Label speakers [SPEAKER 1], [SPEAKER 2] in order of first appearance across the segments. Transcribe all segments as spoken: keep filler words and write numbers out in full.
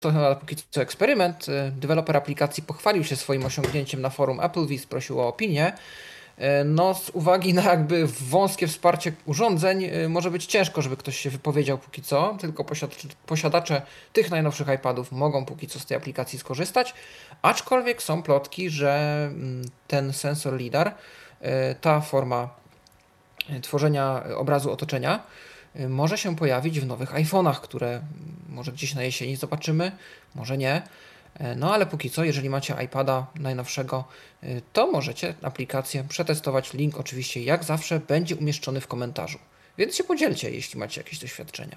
[SPEAKER 1] to chyba póki co eksperyment. Deweloper aplikacji pochwalił się swoim osiągnięciem na forum AppleVis, prosił o opinię. No, z uwagi na jakby wąskie wsparcie urządzeń, może być ciężko, żeby ktoś się wypowiedział póki co, tylko posiadacze tych najnowszych iPadów mogą póki co z tej aplikacji skorzystać, aczkolwiek są plotki, że ten sensor lidar, ta forma tworzenia obrazu otoczenia może się pojawić w nowych iPhone'ach, które może gdzieś na jesieni zobaczymy, może nie. No ale póki co, jeżeli macie iPada najnowszego, to możecie aplikację przetestować. Link oczywiście jak zawsze będzie umieszczony w komentarzu. Więc się podzielcie, jeśli macie jakieś doświadczenia.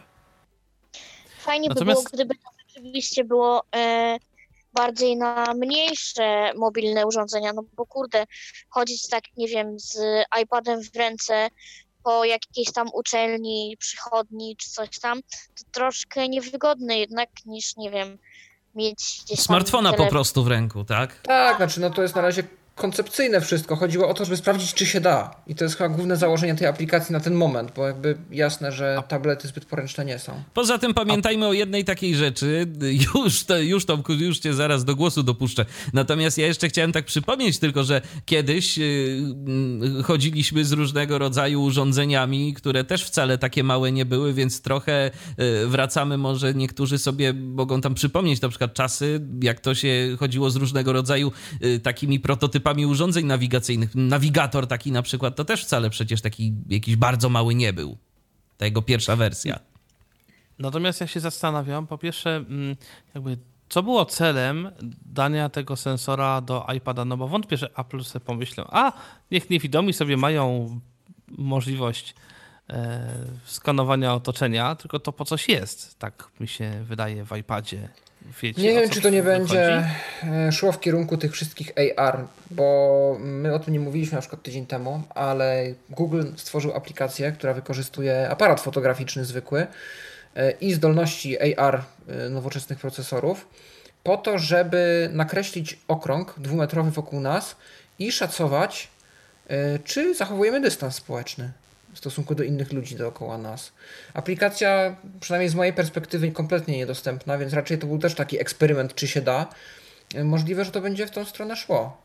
[SPEAKER 2] Fajnie by
[SPEAKER 3] Natomiast-
[SPEAKER 2] było, gdyby to rzeczywiście było e, bardziej na mniejsze mobilne urządzenia, no bo kurde, chodzić tak, nie wiem, z iPadem w ręce po jakiejś tam uczelni, przychodni czy coś tam, to troszkę niewygodne jednak niż, nie wiem, mieć gdzieś tam
[SPEAKER 3] Smartfona po
[SPEAKER 2] telefon.
[SPEAKER 3] prostu w ręku, tak?
[SPEAKER 1] Tak, znaczy no to jest na razie koncepcyjne wszystko. Chodziło o to, żeby sprawdzić, czy się da. I to jest chyba główne założenie tej aplikacji na ten moment, bo jakby jasne, że tablety zbyt poręczne nie są.
[SPEAKER 3] Poza tym pamiętajmy o jednej takiej rzeczy, już, to, już Tomku, już cię zaraz do głosu dopuszczę. Natomiast ja jeszcze chciałem tak przypomnieć tylko, że kiedyś yy, chodziliśmy z różnego rodzaju urządzeniami, które też wcale takie małe nie były, więc trochę yy, wracamy, może niektórzy sobie mogą tam przypomnieć na przykład czasy, jak to się chodziło z różnego rodzaju yy, takimi prototypami urządzeń nawigacyjnych. Nawigator taki na przykład, to też wcale przecież taki jakiś bardzo mały nie był. Ta jego pierwsza wersja.
[SPEAKER 4] Natomiast ja się zastanawiam, po pierwsze, mm, jakby co było celem dania tego sensora do iPada, no bo wątpię, że Apple sobie pomyślał, a niech niewidomi sobie mają możliwość e, skanowania otoczenia, tylko to po coś jest, tak mi się wydaje w iPadzie. Wiecie,
[SPEAKER 1] Nie
[SPEAKER 4] o
[SPEAKER 1] wiem,
[SPEAKER 4] co
[SPEAKER 1] czy to nie
[SPEAKER 4] tu chodzi?
[SPEAKER 1] będzie e, szło w kierunku tych wszystkich A R, bo my o tym nie mówiliśmy na przykład tydzień temu, ale Google stworzył aplikację, która wykorzystuje aparat fotograficzny zwykły e, i zdolności A R e, nowoczesnych procesorów po to, żeby nakreślić okrąg dwumetrowy wokół nas i szacować, e, czy zachowujemy dystans społeczny w stosunku do innych ludzi dookoła nas. Aplikacja, przynajmniej z mojej perspektywy, kompletnie niedostępna, więc raczej to był też taki eksperyment, czy się da. Możliwe, że to będzie w tą stronę szło.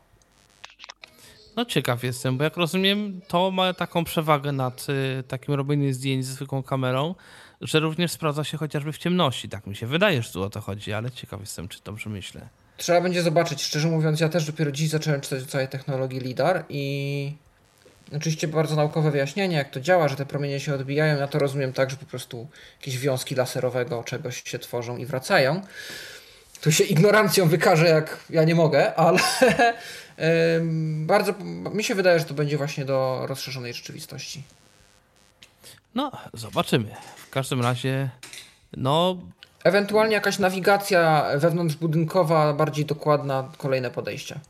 [SPEAKER 4] No ciekaw jestem, bo jak rozumiem, to ma taką przewagę nad y, takim robieniem zdjęć ze zwykłą kamerą, że również sprawdza się chociażby w ciemności. Tak mi się wydaje, że tu o to chodzi, ale ciekaw jestem, czy dobrze myślę.
[SPEAKER 1] Trzeba będzie zobaczyć. Szczerze mówiąc, ja też dopiero dziś zacząłem czytać o całej technologii lidar i oczywiście bardzo naukowe wyjaśnienie, jak to działa, że te promienie się odbijają. Ja to rozumiem tak, że po prostu jakieś wiązki laserowego czegoś się tworzą i wracają. Tu się ignorancją wykażę, jak ja nie mogę, ale bardzo mi się wydaje, że to będzie właśnie do rozszerzonej rzeczywistości.
[SPEAKER 4] No, zobaczymy. W każdym razie, no...
[SPEAKER 1] Ewentualnie jakaś nawigacja wewnątrzbudynkowa, bardziej dokładna, kolejne podejście.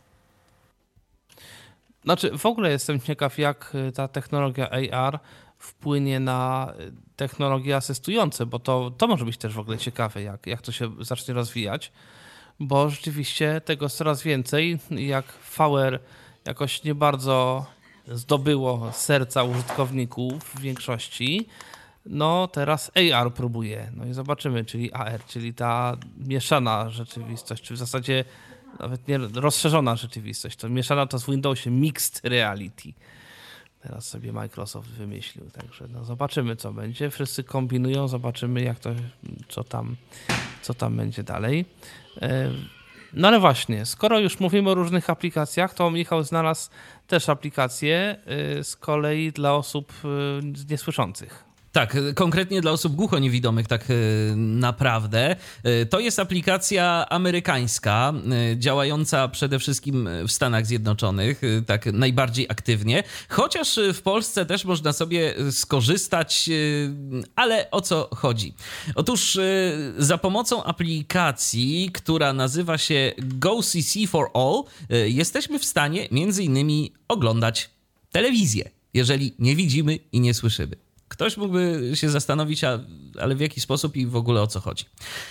[SPEAKER 4] Znaczy, w ogóle jestem ciekaw, jak ta technologia A R wpłynie na technologie asystujące, bo to, to może być też w ogóle ciekawe, jak, jak to się zacznie rozwijać, bo rzeczywiście tego jest coraz więcej, jak V R jakoś nie bardzo zdobyło serca użytkowników w większości, no teraz A R próbuje, no i zobaczymy, czyli A R, czyli ta mieszana rzeczywistość, czy w zasadzie nawet nie rozszerzona rzeczywistość, to mieszana to w Windowsie Mixed Reality. Teraz sobie Microsoft wymyślił, także no zobaczymy, co będzie. Wszyscy kombinują, zobaczymy, jak to, co tam, co tam będzie dalej. No ale właśnie, skoro już mówimy o różnych aplikacjach, to Michał znalazł też aplikację z kolei dla osób niesłyszących.
[SPEAKER 3] Tak, konkretnie dla osób głuchoniewidomych tak naprawdę. To jest aplikacja amerykańska, działająca przede wszystkim w Stanach Zjednoczonych, tak najbardziej aktywnie, chociaż w Polsce też można sobie skorzystać, ale o co chodzi? Otóż za pomocą aplikacji, która nazywa się Go C C for All, jesteśmy w stanie między innymi oglądać telewizję, jeżeli nie widzimy i nie słyszymy. Ktoś mógłby się zastanowić, a, ale w jaki sposób i w ogóle o co chodzi.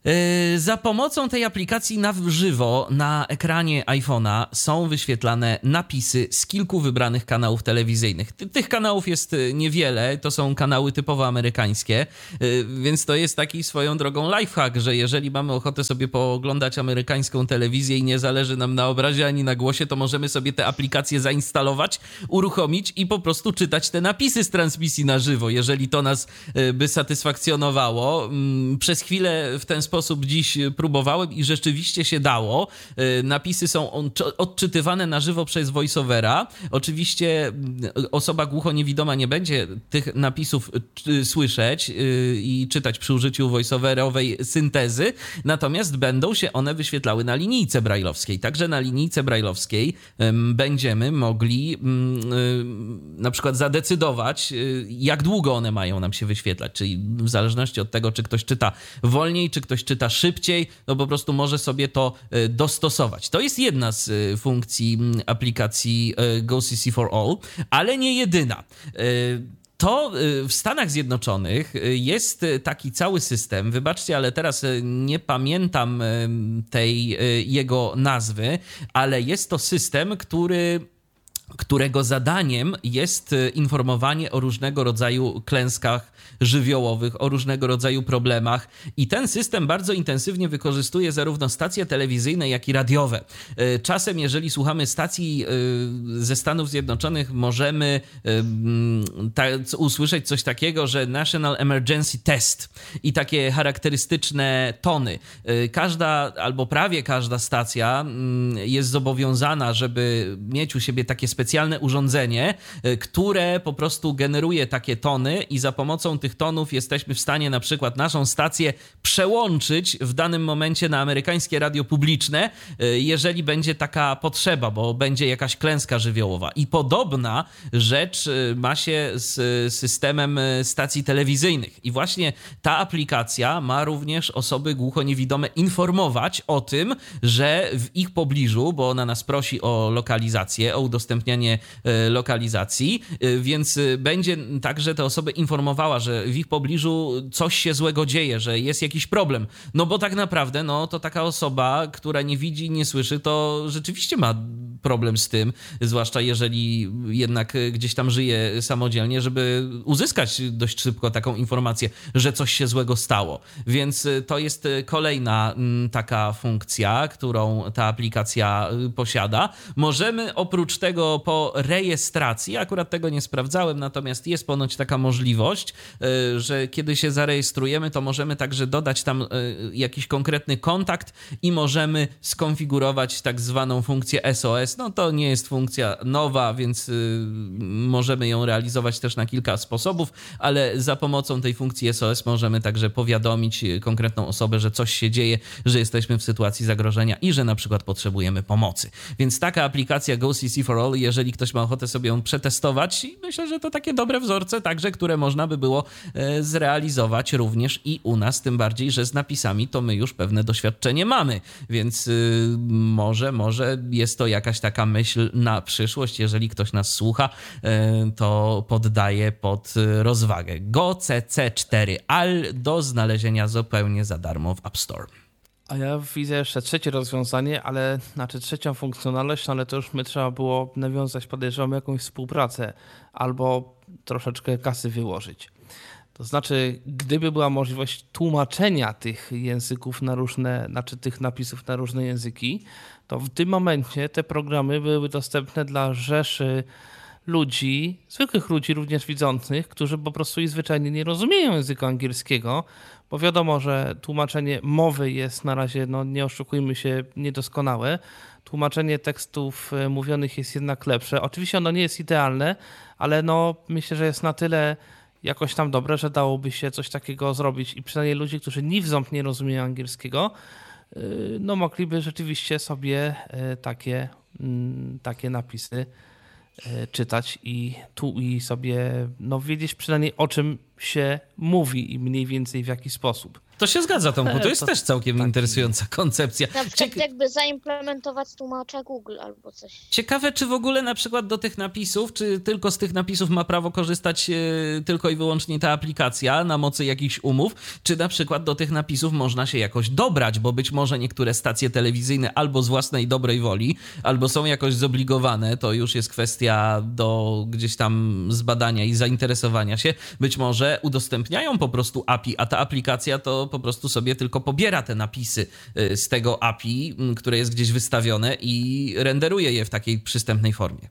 [SPEAKER 3] Za pomocą tej aplikacji na żywo na ekranie iPhone'a są wyświetlane napisy z kilku wybranych kanałów telewizyjnych. Ty- tych kanałów jest niewiele, to są kanały typowo amerykańskie, więc to jest taki swoją drogą lifehack, że jeżeli mamy ochotę sobie pooglądać amerykańską telewizję i nie zależy nam na obrazie ani na głosie, to możemy sobie te aplikacje zainstalować, uruchomić i po prostu czytać te napisy z transmisji na żywo, jeżeli to nas by satysfakcjonowało. Przez chwilę w ten sposób sposób dziś próbowałem i rzeczywiście się dało. Napisy są odczytywane na żywo przez voiceovera. Oczywiście osoba głuchoniewidoma nie będzie tych napisów słyszeć i czytać przy użyciu voiceoverowej syntezy, natomiast będą się one wyświetlały na linijce brajlowskiej. Także na linijce brajlowskiej będziemy mogli na przykład zadecydować, jak długo one mają nam się wyświetlać, czyli w zależności od tego, czy ktoś czyta wolniej, czy ktoś czyta szybciej, no po prostu może sobie to dostosować. To jest jedna z funkcji aplikacji GoCC for All, ale nie jedyna. To w Stanach Zjednoczonych jest taki cały system, wybaczcie, ale teraz nie pamiętam tej jego nazwy, ale jest to system, który... którego zadaniem jest informowanie o różnego rodzaju klęskach żywiołowych, o różnego rodzaju problemach i ten system bardzo intensywnie wykorzystuje zarówno stacje telewizyjne, jak i radiowe. Czasem, jeżeli słuchamy stacji ze Stanów Zjednoczonych, możemy ta, usłyszeć coś takiego, że National Emergency Test i takie charakterystyczne tony. Każda albo prawie każda stacja jest zobowiązana, żeby mieć u siebie takie specjalne urządzenie, które po prostu generuje takie tony i za pomocą tych tonów jesteśmy w stanie na przykład naszą stację przełączyć w danym momencie na amerykańskie radio publiczne, jeżeli będzie taka potrzeba, bo będzie jakaś klęska żywiołowa. I podobna rzecz ma się z systemem stacji telewizyjnych. I właśnie ta aplikacja ma również osoby głuchoniewidome informować o tym, że w ich pobliżu, bo ona nas prosi o lokalizację, o udostępnianie lokalizacji, więc będzie także te osoby informowała, że w ich pobliżu coś się złego dzieje, że jest jakiś problem. No bo tak naprawdę, no to taka osoba, która nie widzi, nie słyszy, to rzeczywiście ma problem z tym, zwłaszcza jeżeli jednak gdzieś tam żyje samodzielnie, żeby uzyskać dość szybko taką informację, że coś się złego stało. Więc to jest kolejna taka funkcja, którą ta aplikacja posiada. Możemy oprócz tego po rejestracji, akurat tego nie sprawdzałem, natomiast jest ponoć taka możliwość, że kiedy się zarejestrujemy, to możemy także dodać tam jakiś konkretny kontakt i możemy skonfigurować tak zwaną funkcję S O S. No to nie jest funkcja nowa, więc możemy ją realizować też na kilka sposobów, ale za pomocą tej funkcji S O S możemy także powiadomić konkretną osobę, że coś się dzieje, że jesteśmy w sytuacji zagrożenia i że na przykład potrzebujemy pomocy. Więc taka aplikacja GoCC for All, jeżeli ktoś ma ochotę sobie ją przetestować, myślę, że to takie dobre wzorce także, które można by było zrealizować również i u nas, tym bardziej, że z napisami to my już pewne doświadczenie mamy, więc może, może jest to jakaś taka myśl na przyszłość, jeżeli ktoś nas słucha, to poddaję pod rozwagę. GoCC cztery All do znalezienia zupełnie za darmo w App Store.
[SPEAKER 4] A ja widzę jeszcze trzecie rozwiązanie, ale znaczy trzecią funkcjonalność, ale to już my trzeba było nawiązać, podejrzewam, jakąś współpracę albo troszeczkę kasy wyłożyć. To znaczy, gdyby była możliwość tłumaczenia tych języków na różne, znaczy tych napisów na różne języki, to w tym momencie te programy byłyby dostępne dla rzeszy ludzi, zwykłych ludzi również widzących, którzy po prostu i zwyczajnie nie rozumieją języka angielskiego, bo wiadomo, że tłumaczenie mowy jest na razie, no nie oszukujmy się, niedoskonałe. Tłumaczenie tekstów mówionych jest jednak lepsze. Oczywiście ono nie jest idealne, ale no myślę, że jest na tyle jakoś tam dobre, że dałoby się coś takiego zrobić i przynajmniej ludzie, którzy ni w ząb nie rozumieją angielskiego, no mogliby rzeczywiście sobie takie, takie napisy czytać i tu i sobie no, wiedzieć przynajmniej o czym się mówi i mniej więcej w jaki sposób.
[SPEAKER 3] To się zgadza, Tomku, to jest
[SPEAKER 4] To
[SPEAKER 3] też całkiem
[SPEAKER 4] taki-
[SPEAKER 3] interesująca koncepcja.
[SPEAKER 2] Na przykład
[SPEAKER 3] Ciek-
[SPEAKER 2] jakby zaimplementować tłumacza Google albo coś.
[SPEAKER 3] Ciekawe, czy w ogóle na przykład do tych napisów, czy tylko z tych napisów ma prawo korzystać e, tylko i wyłącznie ta aplikacja na mocy jakichś umów, czy na przykład do tych napisów można się jakoś dobrać, bo być może niektóre stacje telewizyjne albo z własnej dobrej woli, albo są jakoś zobligowane, to już jest kwestia do gdzieś tam zbadania i zainteresowania się, być może udostępniają po prostu A P I, a ta aplikacja to po prostu sobie tylko pobiera te napisy e, z tego A P I, m, które jest gdzieś wystawione i renderuje je w takiej przystępnej formie.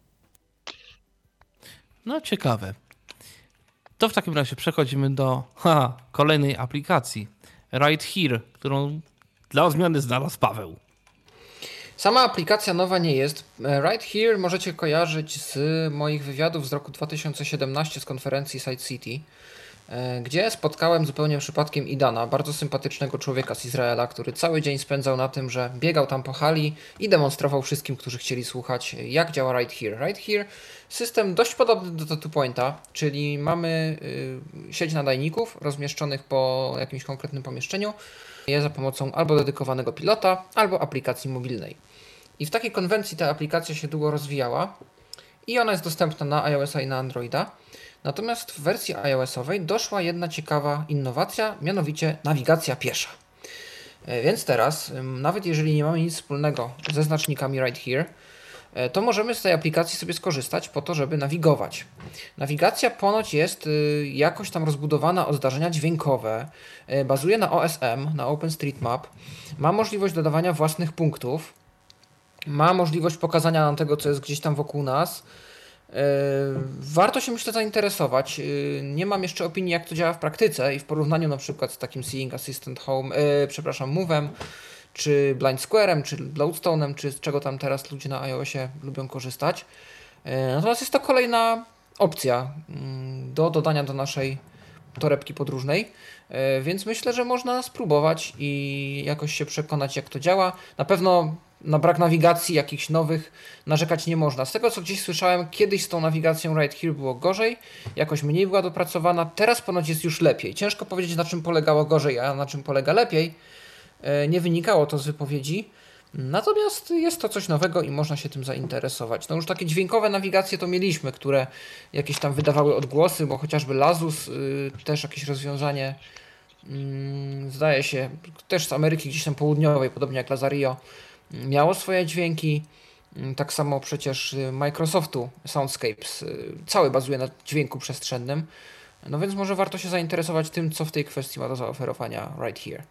[SPEAKER 4] No ciekawe. To w takim razie przechodzimy do ha, kolejnej aplikacji. Right Here, którą dla odmiany znalazł Paweł.
[SPEAKER 1] Sama aplikacja nowa nie jest. Right Here możecie kojarzyć z moich wywiadów z roku dwa tysiące siedemnastego z konferencji Side City, gdzie spotkałem zupełnie przypadkiem Idana, bardzo sympatycznego człowieka z Izraela, który cały dzień spędzał na tym, że biegał tam po hali i demonstrował wszystkim, którzy chcieli słuchać, jak działa Right Here. Right Here, system dość podobny do TwoPointa, czyli mamy y, sieć nadajników rozmieszczonych po jakimś konkretnym pomieszczeniu, je za pomocą albo dedykowanego pilota, albo aplikacji mobilnej. I w takiej konwencji ta aplikacja się długo rozwijała i ona jest dostępna na iOS-a i na Androida. Natomiast w wersji iOS-owej doszła jedna ciekawa innowacja, mianowicie nawigacja piesza. Więc teraz, nawet jeżeli nie mamy nic wspólnego ze znacznikami Right Here, to możemy z tej aplikacji sobie skorzystać po to, żeby nawigować. Nawigacja ponoć jest jakoś tam rozbudowana o zdarzenia dźwiękowe, bazuje na O S M, na OpenStreetMap, ma możliwość dodawania własnych punktów, ma możliwość pokazania nam tego, co jest gdzieś tam wokół nas. Warto się, myślę, zainteresować. Nie mam jeszcze opinii, jak to działa w praktyce i w porównaniu na przykład z takim Seeing Assistant Home, yy, przepraszam, Move'em, czy Blind Square'em, czy Loadstone'em, czy z czego tam teraz ludzie na iOSie lubią korzystać. Natomiast jest to kolejna opcja do dodania do naszej torebki podróżnej, więc myślę, że można spróbować i jakoś się przekonać, jak to działa. Na pewno na brak nawigacji jakichś nowych narzekać nie można. Z tego, co gdzieś słyszałem, kiedyś z tą nawigacją Right Here było gorzej, jakoś mniej była dopracowana, teraz ponoć jest już lepiej. Ciężko powiedzieć, na czym polegało gorzej, a na czym polega lepiej. Nie wynikało to z wypowiedzi, natomiast jest to coś nowego i można się tym zainteresować. No już takie dźwiękowe nawigacje to mieliśmy, które jakieś tam wydawały odgłosy, bo chociażby Lazus, yy, też jakieś rozwiązanie, yy, zdaje się, też z Ameryki gdzieś tam południowej, podobnie jak Lazario, miało swoje dźwięki. Tak samo przecież Microsoftu Soundscapes cały bazuje na dźwięku przestrzennym. No więc może warto się zainteresować tym, co w tej kwestii ma do zaoferowania Right Here.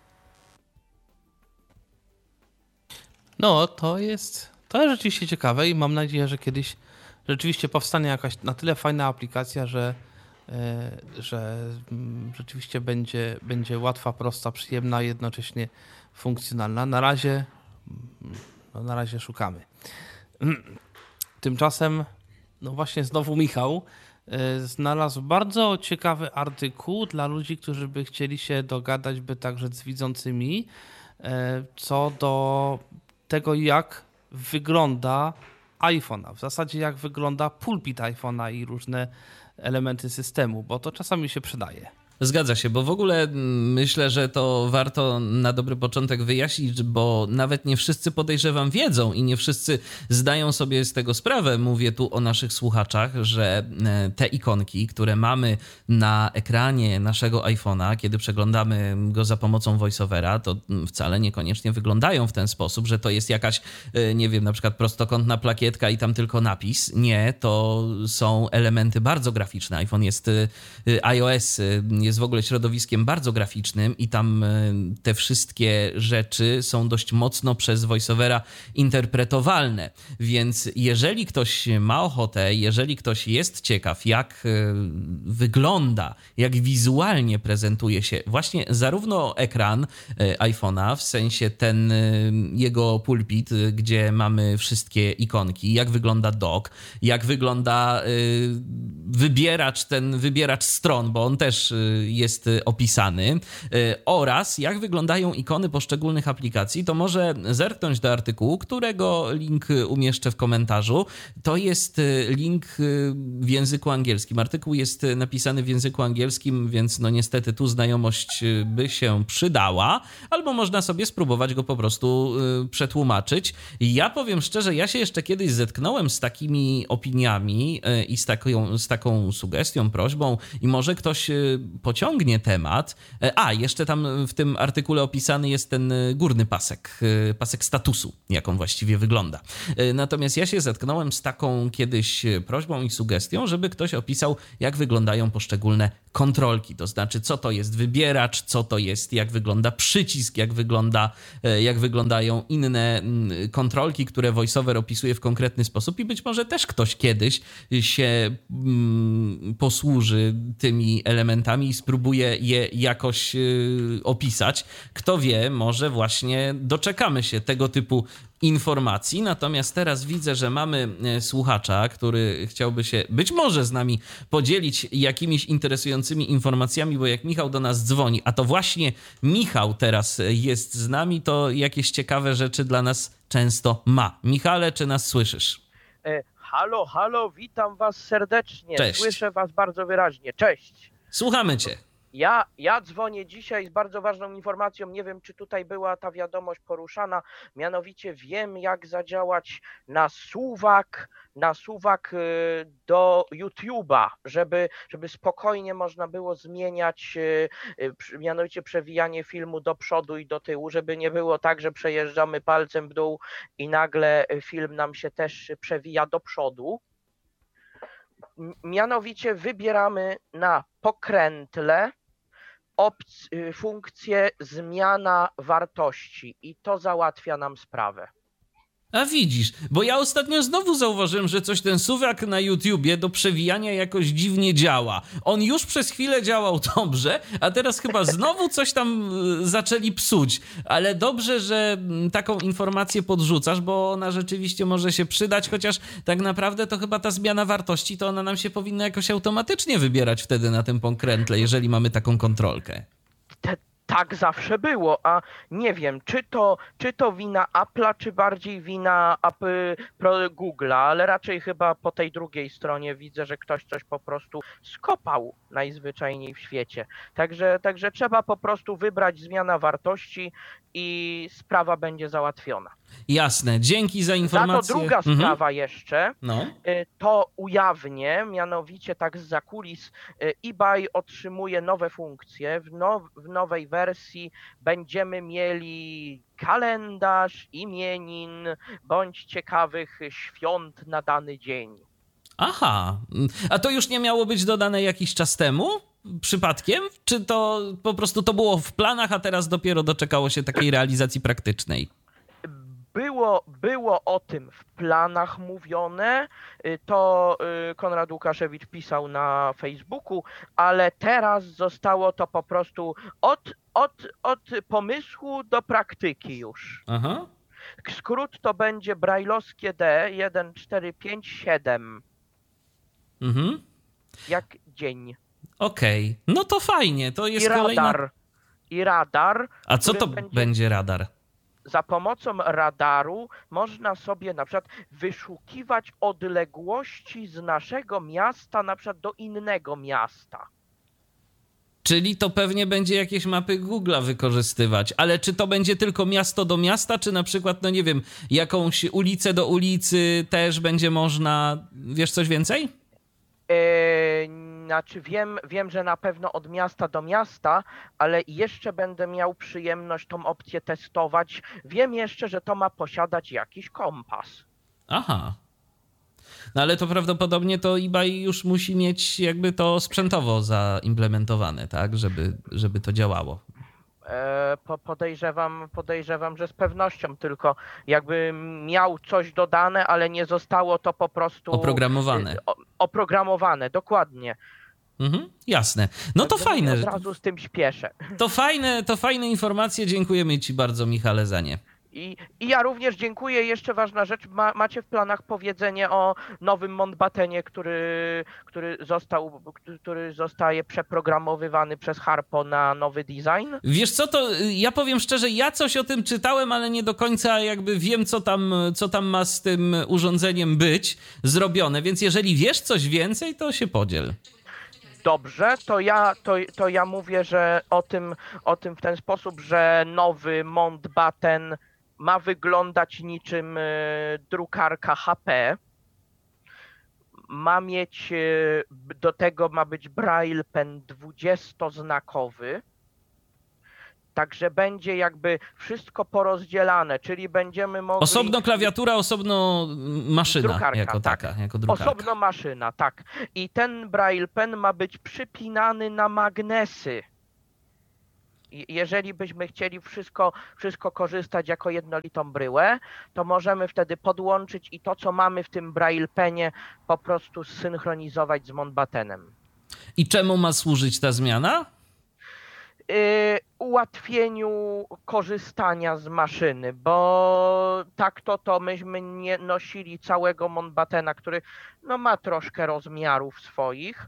[SPEAKER 4] No, to jest, to jest rzeczywiście ciekawe i mam nadzieję, że kiedyś rzeczywiście powstanie jakaś na tyle fajna aplikacja, że, e, że mm, rzeczywiście będzie, będzie łatwa, prosta, przyjemna, a jednocześnie funkcjonalna. Na razie, no, na razie szukamy. Tymczasem, no właśnie znowu Michał e, znalazł bardzo ciekawy artykuł dla ludzi, którzy by chcieli się dogadać, by także z widzącymi, e, co do tego, jak wygląda iPhone'a. W zasadzie jak wygląda pulpit iPhone'a i różne elementy systemu, bo to czasami się przydaje.
[SPEAKER 3] Zgadza się, bo w ogóle myślę, że to warto na dobry początek wyjaśnić, bo nawet nie wszyscy, podejrzewam, wiedzą i nie wszyscy zdają sobie z tego sprawę. Mówię tu o naszych słuchaczach, że te ikonki, które mamy na ekranie naszego iPhone'a, kiedy przeglądamy go za pomocą VoiceOvera, to wcale niekoniecznie wyglądają w ten sposób, że to jest jakaś, nie wiem, na przykład prostokątna plakietka i tam tylko napis. Nie, to są elementy bardzo graficzne. iPhone jest iOS, jest w ogóle środowiskiem bardzo graficznym i tam te wszystkie rzeczy są dość mocno przez VoiceOvera interpretowalne, więc jeżeli ktoś ma ochotę, jeżeli ktoś jest ciekaw, jak wygląda, jak wizualnie prezentuje się właśnie zarówno ekran iPhone'a, w sensie ten jego pulpit, gdzie mamy wszystkie ikonki, jak wygląda dock, jak wygląda wybieracz, ten wybieracz stron, bo on też jest opisany oraz jak wyglądają ikony poszczególnych aplikacji, to może zerknąć do artykułu, którego link umieszczę w komentarzu. To jest link w języku angielskim. Artykuł jest napisany w języku angielskim, więc no niestety tu znajomość by się przydała, albo można sobie spróbować go po prostu przetłumaczyć. Ja powiem szczerze, ja się jeszcze kiedyś zetknąłem z takimi opiniami i z taką, z taką sugestią, prośbą i może ktoś pociągnie temat. A, jeszcze tam w tym artykule opisany jest ten górny pasek, pasek statusu, jak on właściwie wygląda. Natomiast ja się zetknąłem z taką kiedyś prośbą i sugestią, żeby ktoś opisał, jak wyglądają poszczególne kontrolki, to znaczy co to jest wybieracz, co to jest, jak wygląda przycisk, jak wygląda, jak wyglądają inne kontrolki, które VoiceOver opisuje w konkretny sposób i być może też ktoś kiedyś się mm, posłuży tymi elementami i spróbuje je jakoś y, opisać. Kto wie, może właśnie doczekamy się tego typu informacji. Natomiast teraz widzę, że mamy słuchacza, który chciałby się być może z nami podzielić jakimiś interesującymi informacjami, bo jak Michał do nas dzwoni, a to właśnie Michał teraz jest z nami, to jakieś ciekawe rzeczy dla nas często ma. Michale, czy nas słyszysz?
[SPEAKER 5] E, halo, halo, witam was serdecznie.
[SPEAKER 3] Cześć.
[SPEAKER 5] Słyszę was bardzo wyraźnie. Cześć.
[SPEAKER 3] Słuchamy cię.
[SPEAKER 5] Ja, ja dzwonię dzisiaj z bardzo ważną informacją. Nie wiem, czy tutaj była ta wiadomość poruszana. Mianowicie wiem, jak zadziałać na suwak, na suwak do YouTube'a, żeby, żeby spokojnie można było zmieniać mianowicie przewijanie filmu do przodu i do tyłu, żeby nie było tak, że przejeżdżamy palcem w dół i nagle film nam się też przewija do przodu. Mianowicie wybieramy na pokrętle opc- funkcję zmiana wartości i to załatwia nam sprawę.
[SPEAKER 3] A widzisz, bo ja ostatnio znowu zauważyłem, że coś ten suwak na YouTubie do przewijania jakoś dziwnie działa. On już przez chwilę działał dobrze, a teraz chyba znowu coś tam zaczęli psuć. Ale dobrze, że taką informację podrzucasz, bo ona rzeczywiście może się przydać, chociaż tak naprawdę to chyba ta zmiana wartości, to ona nam się powinna jakoś automatycznie wybierać wtedy na tym pokrętle, jeżeli mamy taką kontrolkę.
[SPEAKER 5] Te, tak zawsze było, a nie wiem, czy to, czy to wina Apple'a, czy bardziej wina Apple, Google'a, ale raczej chyba po tej drugiej stronie widzę, że ktoś coś po prostu skopał najzwyczajniej w świecie. Także, także trzeba po prostu wybrać zmiana wartości i sprawa będzie załatwiona.
[SPEAKER 3] Jasne, dzięki za informację.
[SPEAKER 5] Za to druga
[SPEAKER 3] mhm.
[SPEAKER 5] sprawa jeszcze,
[SPEAKER 3] no.
[SPEAKER 5] to ujawnię, mianowicie tak zza kulis eBay otrzymuje nowe funkcje. W, now, w nowej wersji będziemy mieli kalendarz imienin bądź ciekawych świąt na dany dzień.
[SPEAKER 3] Aha, a to już nie miało być dodane jakiś czas temu? Przypadkiem? Czy to po prostu to było w planach, a teraz dopiero doczekało się takiej realizacji praktycznej?
[SPEAKER 5] Było, było o tym w planach mówione, to Konrad Łukaszewicz pisał na Facebooku, ale teraz zostało to po prostu od, od, od pomysłu do praktyki już.
[SPEAKER 3] Aha.
[SPEAKER 5] Skrót to będzie brajlowskie D jeden cztery pięć siedem.
[SPEAKER 3] Mhm.
[SPEAKER 5] Jak dzień.
[SPEAKER 3] Okej, okay. No to fajnie, to jest
[SPEAKER 5] I radar.
[SPEAKER 3] kolejna...
[SPEAKER 5] I radar.
[SPEAKER 3] A co to będzie... będzie radar?
[SPEAKER 5] Za pomocą radaru można sobie na przykład wyszukiwać odległości z naszego miasta na przykład do innego miasta.
[SPEAKER 3] Czyli to pewnie będzie jakieś mapy Google'a wykorzystywać, ale czy to będzie tylko miasto do miasta, czy na przykład, no nie wiem, jakąś ulicę do ulicy też będzie można, wiesz coś więcej?
[SPEAKER 5] Yy, znaczy wiem, wiem, że na pewno od miasta do miasta, ale jeszcze będę miał przyjemność tą opcję testować. Wiem jeszcze, że to ma posiadać jakiś kompas.
[SPEAKER 3] Aha. No ale to prawdopodobnie to eBay już musi mieć jakby to sprzętowo zaimplementowane, tak? Żeby, żeby to działało.
[SPEAKER 5] Po, podejrzewam, podejrzewam, że z pewnością, tylko jakby miał coś dodane, ale nie zostało to po prostu...
[SPEAKER 3] Oprogramowane.
[SPEAKER 5] O, oprogramowane, dokładnie.
[SPEAKER 3] Mhm, jasne. No to
[SPEAKER 5] Także
[SPEAKER 3] fajne.
[SPEAKER 5] Od razu z tym śpieszę.
[SPEAKER 3] To fajne, to fajne informacje. Dziękujemy ci bardzo, Michale, za nie.
[SPEAKER 5] I, I ja również dziękuję. Jeszcze ważna rzecz, ma, macie w planach powiedzenie o nowym Mountbattenie, który, który, został, który zostaje przeprogramowywany przez Harpo na nowy design?
[SPEAKER 3] Wiesz co, to ja powiem szczerze, ja coś o tym czytałem, ale nie do końca jakby wiem, co tam, co tam ma z tym urządzeniem być zrobione, więc jeżeli wiesz coś więcej, to się podziel.
[SPEAKER 5] Dobrze, to ja, to, to ja mówię, że o tym, o tym w ten sposób, że nowy Mountbatten ma wyglądać niczym y, drukarka H P. Ma mieć, y, do tego ma być Braille Pen dwudziestoznakowy. Także będzie jakby wszystko porozdzielane, czyli będziemy mogli...
[SPEAKER 3] Osobno klawiatura, osobno maszyna
[SPEAKER 5] drukarka,
[SPEAKER 3] jako
[SPEAKER 5] tak.
[SPEAKER 3] taka, jako drukarka.
[SPEAKER 5] Osobno maszyna, tak. I ten Braille Pen ma być przypinany na magnesy. Jeżeli byśmy chcieli wszystko, wszystko korzystać jako jednolitą bryłę, to możemy wtedy podłączyć i to, co mamy w tym Braille Penie, po prostu zsynchronizować z Mountbattenem.
[SPEAKER 3] I czemu ma służyć ta zmiana?
[SPEAKER 5] Yy, ułatwieniu korzystania z maszyny, bo tak to to myśmy nie nosili całego Mountbattena, który no, ma troszkę rozmiarów swoich.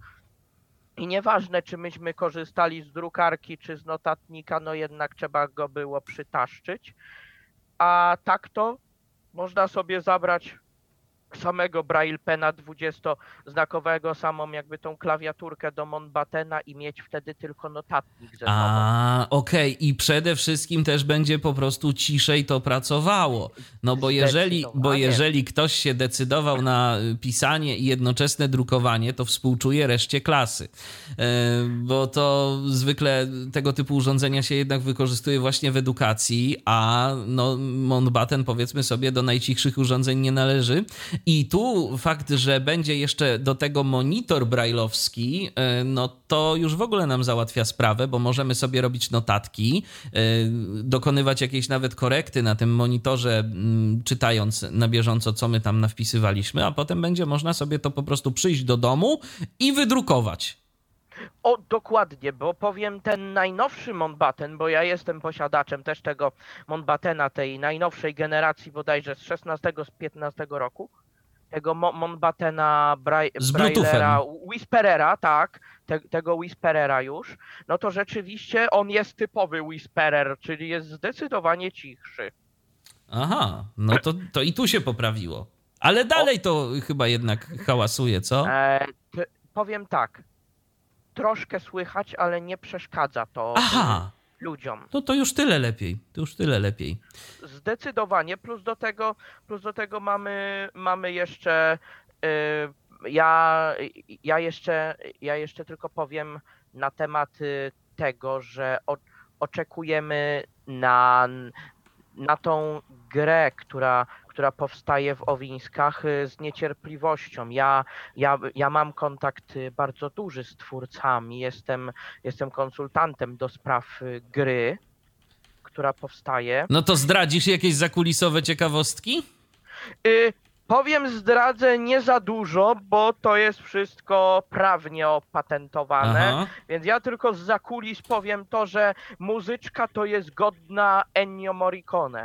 [SPEAKER 5] I nieważne, czy myśmy korzystali z drukarki, czy z notatnika, no jednak trzeba go było przytaszczyć. A tak to można sobie zabrać samego Braille Pena dwudziestoznakowego, samą jakby tą klawiaturkę do Mountbattena i mieć wtedy tylko notatnik ze sobą.
[SPEAKER 3] A, okej. Okay. I przede wszystkim też będzie po prostu ciszej to pracowało. No bo jeżeli, bo jeżeli ktoś się decydował na pisanie i jednoczesne drukowanie, to współczuje reszcie klasy. Bo to zwykle tego typu urządzenia się jednak wykorzystuje właśnie w edukacji, a no Mountbatten, powiedzmy sobie, do najcichszych urządzeń nie należy. I tu fakt, że będzie jeszcze do tego monitor brajlowski, no to już w ogóle nam załatwia sprawę, bo możemy sobie robić notatki, dokonywać jakiejś nawet korekty na tym monitorze, czytając na bieżąco, co my tam nawpisywaliśmy, a potem będzie można sobie to po prostu przyjść do domu i wydrukować.
[SPEAKER 5] O, dokładnie, bo powiem, ten najnowszy Mountbatten, bo ja jestem posiadaczem też tego Mountbattena, tej najnowszej generacji bodajże z szesnastego, z piętnastego roku, tego Mountbattena Bra-
[SPEAKER 3] z
[SPEAKER 5] Braillera, Whisperera, tak, te, tego Whisperera już, no to rzeczywiście on jest typowy Whisperer, czyli jest zdecydowanie cichszy.
[SPEAKER 3] Aha, no to, to i tu się poprawiło. Ale dalej o, to chyba jednak hałasuje, co? E,
[SPEAKER 5] t- powiem tak, troszkę słychać, ale nie przeszkadza to
[SPEAKER 3] Aha.
[SPEAKER 5] ludziom.
[SPEAKER 3] No to już tyle lepiej, to już tyle lepiej.
[SPEAKER 5] Zdecydowanie, plus do tego, plus do tego mamy, mamy jeszcze, yy, ja, ja jeszcze, ja jeszcze tylko powiem na temat tego, że o, oczekujemy na, na tą grę, która, która powstaje w Owińskach z niecierpliwością. Ja, ja, ja mam kontakt bardzo duży z twórcami, jestem, jestem konsultantem do spraw gry, która powstaje.
[SPEAKER 3] No to zdradzisz jakieś zakulisowe ciekawostki?
[SPEAKER 5] Y, powiem, zdradzę nie za dużo, bo to jest wszystko prawnie opatentowane, Aha. Więc ja tylko z zakulis powiem to, że muzyczka to jest godna Ennio Morricone.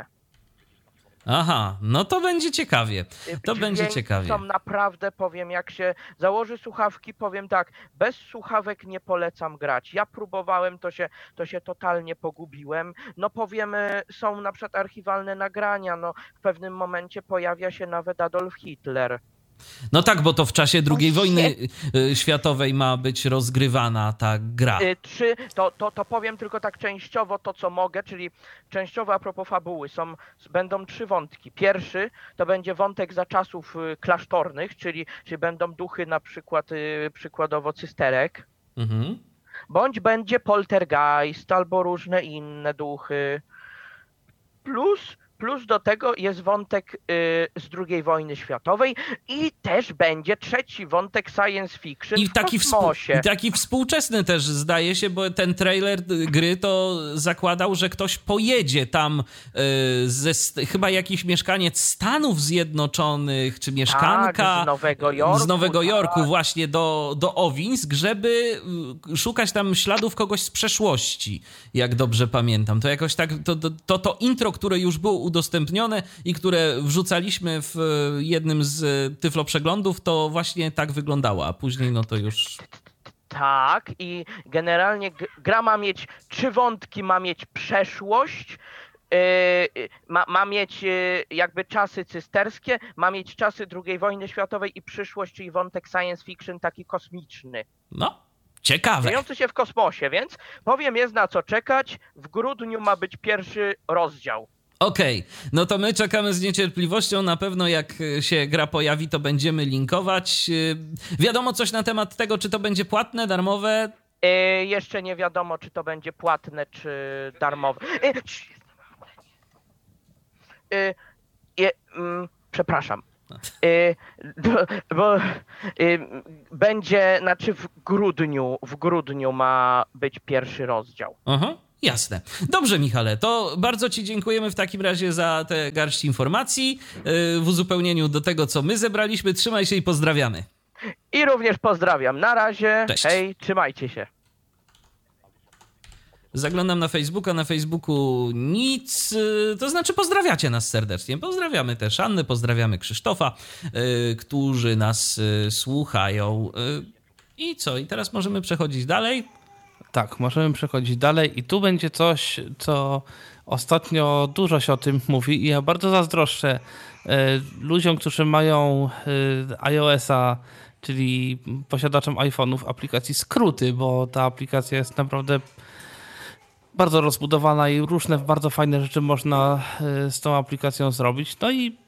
[SPEAKER 3] Aha, no to będzie ciekawie. To
[SPEAKER 5] Dźwięki
[SPEAKER 3] będzie ciekawie.
[SPEAKER 5] Są naprawdę, powiem, jak się założy słuchawki, powiem tak, bez słuchawek nie polecam grać. Ja próbowałem, to się, to się totalnie pogubiłem. No powiemy, są na przykład archiwalne nagrania, no w pewnym momencie pojawia się nawet Adolf Hitler.
[SPEAKER 3] No tak, bo to w czasie drugiej wojny światowej ma być rozgrywana ta gra.
[SPEAKER 5] Trzy, to, to, to powiem tylko tak częściowo to, co mogę, czyli częściowo a propos fabuły. Są, będą trzy wątki. Pierwszy to będzie wątek za czasów klasztornych, czyli, czyli będą duchy na przykład, przykładowo cysterek. Mhm. Bądź będzie poltergeist albo różne inne duchy. Plus... Plus do tego jest wątek y, z drugiej wojny światowej i też będzie trzeci wątek science fiction
[SPEAKER 3] I
[SPEAKER 5] w
[SPEAKER 3] taki
[SPEAKER 5] kosmosie.
[SPEAKER 3] Współ, I taki współczesny też zdaje się, bo ten trailer gry to zakładał, że ktoś pojedzie tam y, ze chyba jakiś mieszkaniec Stanów Zjednoczonych, czy mieszkanka
[SPEAKER 5] tak, z Nowego Jorku,
[SPEAKER 3] z Nowego Jorku
[SPEAKER 5] tak.
[SPEAKER 3] właśnie do, do Owińsk, żeby szukać tam śladów kogoś z przeszłości, jak dobrze pamiętam. To jakoś tak, to to, to, to intro, które już było udostępnione i które wrzucaliśmy w jednym z Tyflo Przeglądów, to właśnie tak wyglądało, a później no to już...
[SPEAKER 5] Tak, i generalnie g- gra ma mieć trzy wątki, ma mieć przeszłość, yy, ma, ma mieć yy, jakby czasy cysterskie, ma mieć czasy drugiej wojny światowej i przyszłość, czyli wątek science fiction taki kosmiczny.
[SPEAKER 3] No, ciekawe.
[SPEAKER 5] Dziejący się w kosmosie, więc powiem, jest na co czekać. W grudniu ma być pierwszy rozdział.
[SPEAKER 3] Okej, okay. No to my czekamy z niecierpliwością. Na pewno jak się gra pojawi, to będziemy linkować. Wiadomo coś na temat tego, czy to będzie płatne, darmowe?
[SPEAKER 5] Yy, jeszcze nie wiadomo, czy to będzie płatne, czy darmowe. Yy, yy, yy, yy, przepraszam. Yy, do, bo yy, będzie, znaczy w grudniu, w grudniu ma być pierwszy rozdział.
[SPEAKER 3] Aha. Jasne. Dobrze, Michale, to bardzo ci dziękujemy w takim razie za te garść informacji w uzupełnieniu do tego, co my zebraliśmy. Trzymaj się i pozdrawiamy.
[SPEAKER 5] I również pozdrawiam. Na razie.
[SPEAKER 3] Cześć.
[SPEAKER 5] Hej, trzymajcie się.
[SPEAKER 3] Zaglądam na Facebooka, na Facebooku nic, to znaczy pozdrawiacie nas serdecznie. Pozdrawiamy też Annę, pozdrawiamy Krzysztofa, którzy nas słuchają. I co? I teraz możemy przechodzić dalej.
[SPEAKER 4] Tak, możemy przechodzić dalej i tu będzie coś, co ostatnio dużo się o tym mówi i ja bardzo zazdroszczę y, ludziom, którzy mają y, iOS-a, czyli posiadaczom iPhone'ów, aplikacji skróty, bo ta aplikacja jest naprawdę bardzo rozbudowana i różne bardzo fajne rzeczy można y, z tą aplikacją zrobić. No i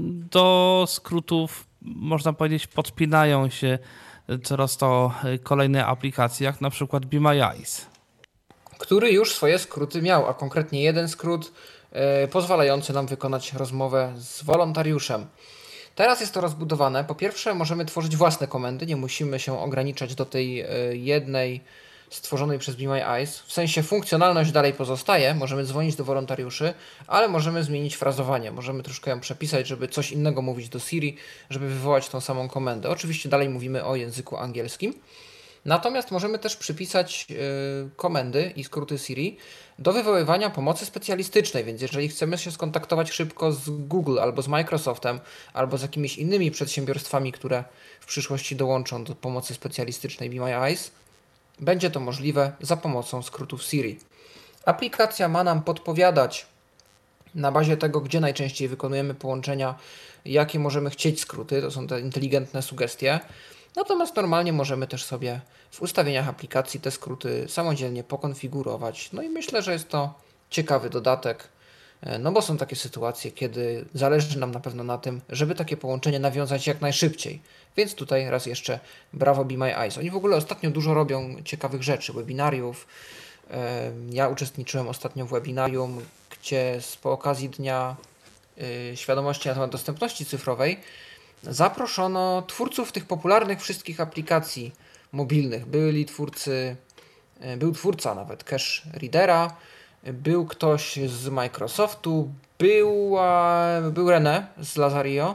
[SPEAKER 4] do skrótów, można powiedzieć, podpinają się coraz to kolejne aplikacje, jak na przykład Be My Eyes,
[SPEAKER 1] który już swoje skróty miał, a konkretnie jeden skrót yy, pozwalający nam wykonać rozmowę z wolontariuszem. Teraz jest to rozbudowane. Po pierwsze, możemy tworzyć własne komendy, nie musimy się ograniczać do tej yy, jednej stworzonej przez Be My Eyes. W sensie funkcjonalność dalej pozostaje, możemy dzwonić do wolontariuszy, ale możemy zmienić frazowanie, możemy troszkę ją przepisać, żeby coś innego mówić do Siri, żeby wywołać tą samą komendę. Oczywiście dalej mówimy o języku angielskim. Natomiast możemy też przypisać yy, komendy i skróty Siri do wywoływania pomocy specjalistycznej, więc jeżeli chcemy się skontaktować szybko z Google albo z Microsoftem, albo z jakimiś innymi przedsiębiorstwami, które w przyszłości dołączą do pomocy specjalistycznej Be My Eyes, będzie to możliwe za pomocą skrótów Siri. Aplikacja ma nam podpowiadać na bazie tego, gdzie najczęściej wykonujemy połączenia, jakie możemy chcieć skróty, to są te inteligentne sugestie. Natomiast normalnie możemy też sobie w ustawieniach aplikacji te skróty samodzielnie pokonfigurować. No i myślę, że jest to ciekawy dodatek, no bo są takie sytuacje, kiedy zależy nam na pewno na tym, żeby takie połączenie nawiązać jak najszybciej. Więc tutaj raz jeszcze brawo Be My Eyes. Oni w ogóle ostatnio dużo robią ciekawych rzeczy, webinariów. Ja uczestniczyłem ostatnio w webinarium, gdzie po okazji Dnia Świadomości na temat dostępności cyfrowej zaproszono twórców tych popularnych wszystkich aplikacji mobilnych. Byli twórcy, był twórca nawet Cache Readera, był ktoś z Microsoftu, była, był René z Lazario,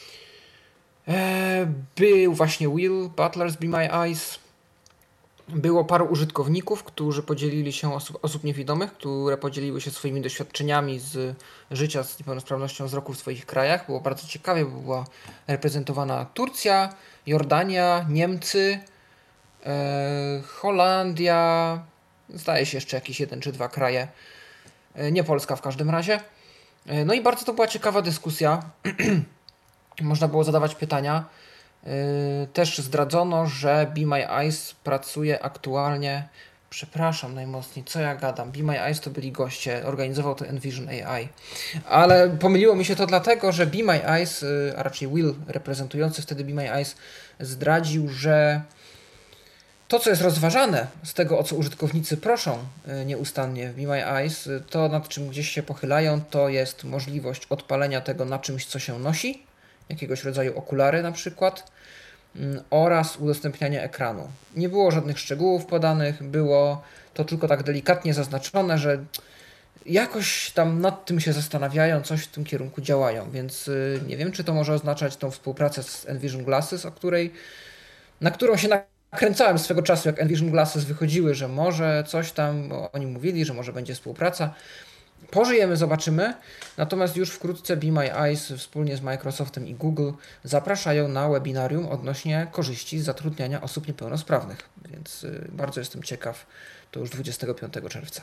[SPEAKER 1] był właśnie Will Butler z Be My Eyes, było paru użytkowników, którzy podzielili się, osób, osób niewidomych, które podzieliły się swoimi doświadczeniami z życia z niepełnosprawnością wzroku w swoich krajach. Było bardzo ciekawie, bo była reprezentowana Turcja, Jordania, Niemcy, e, Holandia, zdaje się jeszcze jakieś jeden czy dwa kraje, e, nie Polska w każdym razie. E, no i bardzo to była ciekawa dyskusja. Można było zadawać pytania. Yy, też zdradzono, że Be My Eyes pracuje aktualnie, przepraszam najmocniej, co ja gadam, Be My Eyes to byli goście, organizował to Envision A I, ale pomyliło mi się to dlatego, że Be My Eyes, yy, a raczej Will reprezentujący wtedy Be My Eyes, zdradził, że to, co jest rozważane z tego, o co użytkownicy proszą yy, nieustannie w Be My Eyes, yy, to nad czym gdzieś się pochylają, to jest możliwość odpalenia tego na czymś, co się nosi, jakiegoś rodzaju okulary na przykład, oraz udostępniania ekranu. Nie było żadnych szczegółów podanych, było to tylko tak delikatnie zaznaczone, że jakoś tam nad tym się zastanawiają, coś w tym kierunku działają, więc nie wiem, czy to może oznaczać tą współpracę z Envision Glasses, o której, na którą się nakręcałem swego czasu, jak Envision Glasses wychodziły, że może coś tam, bo oni mówili, że może będzie współpraca. Pożyjemy, zobaczymy. Natomiast już wkrótce Be My Eyes wspólnie z Microsoftem i Google zapraszają na webinarium odnośnie korzyści z zatrudniania osób niepełnosprawnych. Więc bardzo jestem ciekaw. To już dwudziestego piątego czerwca.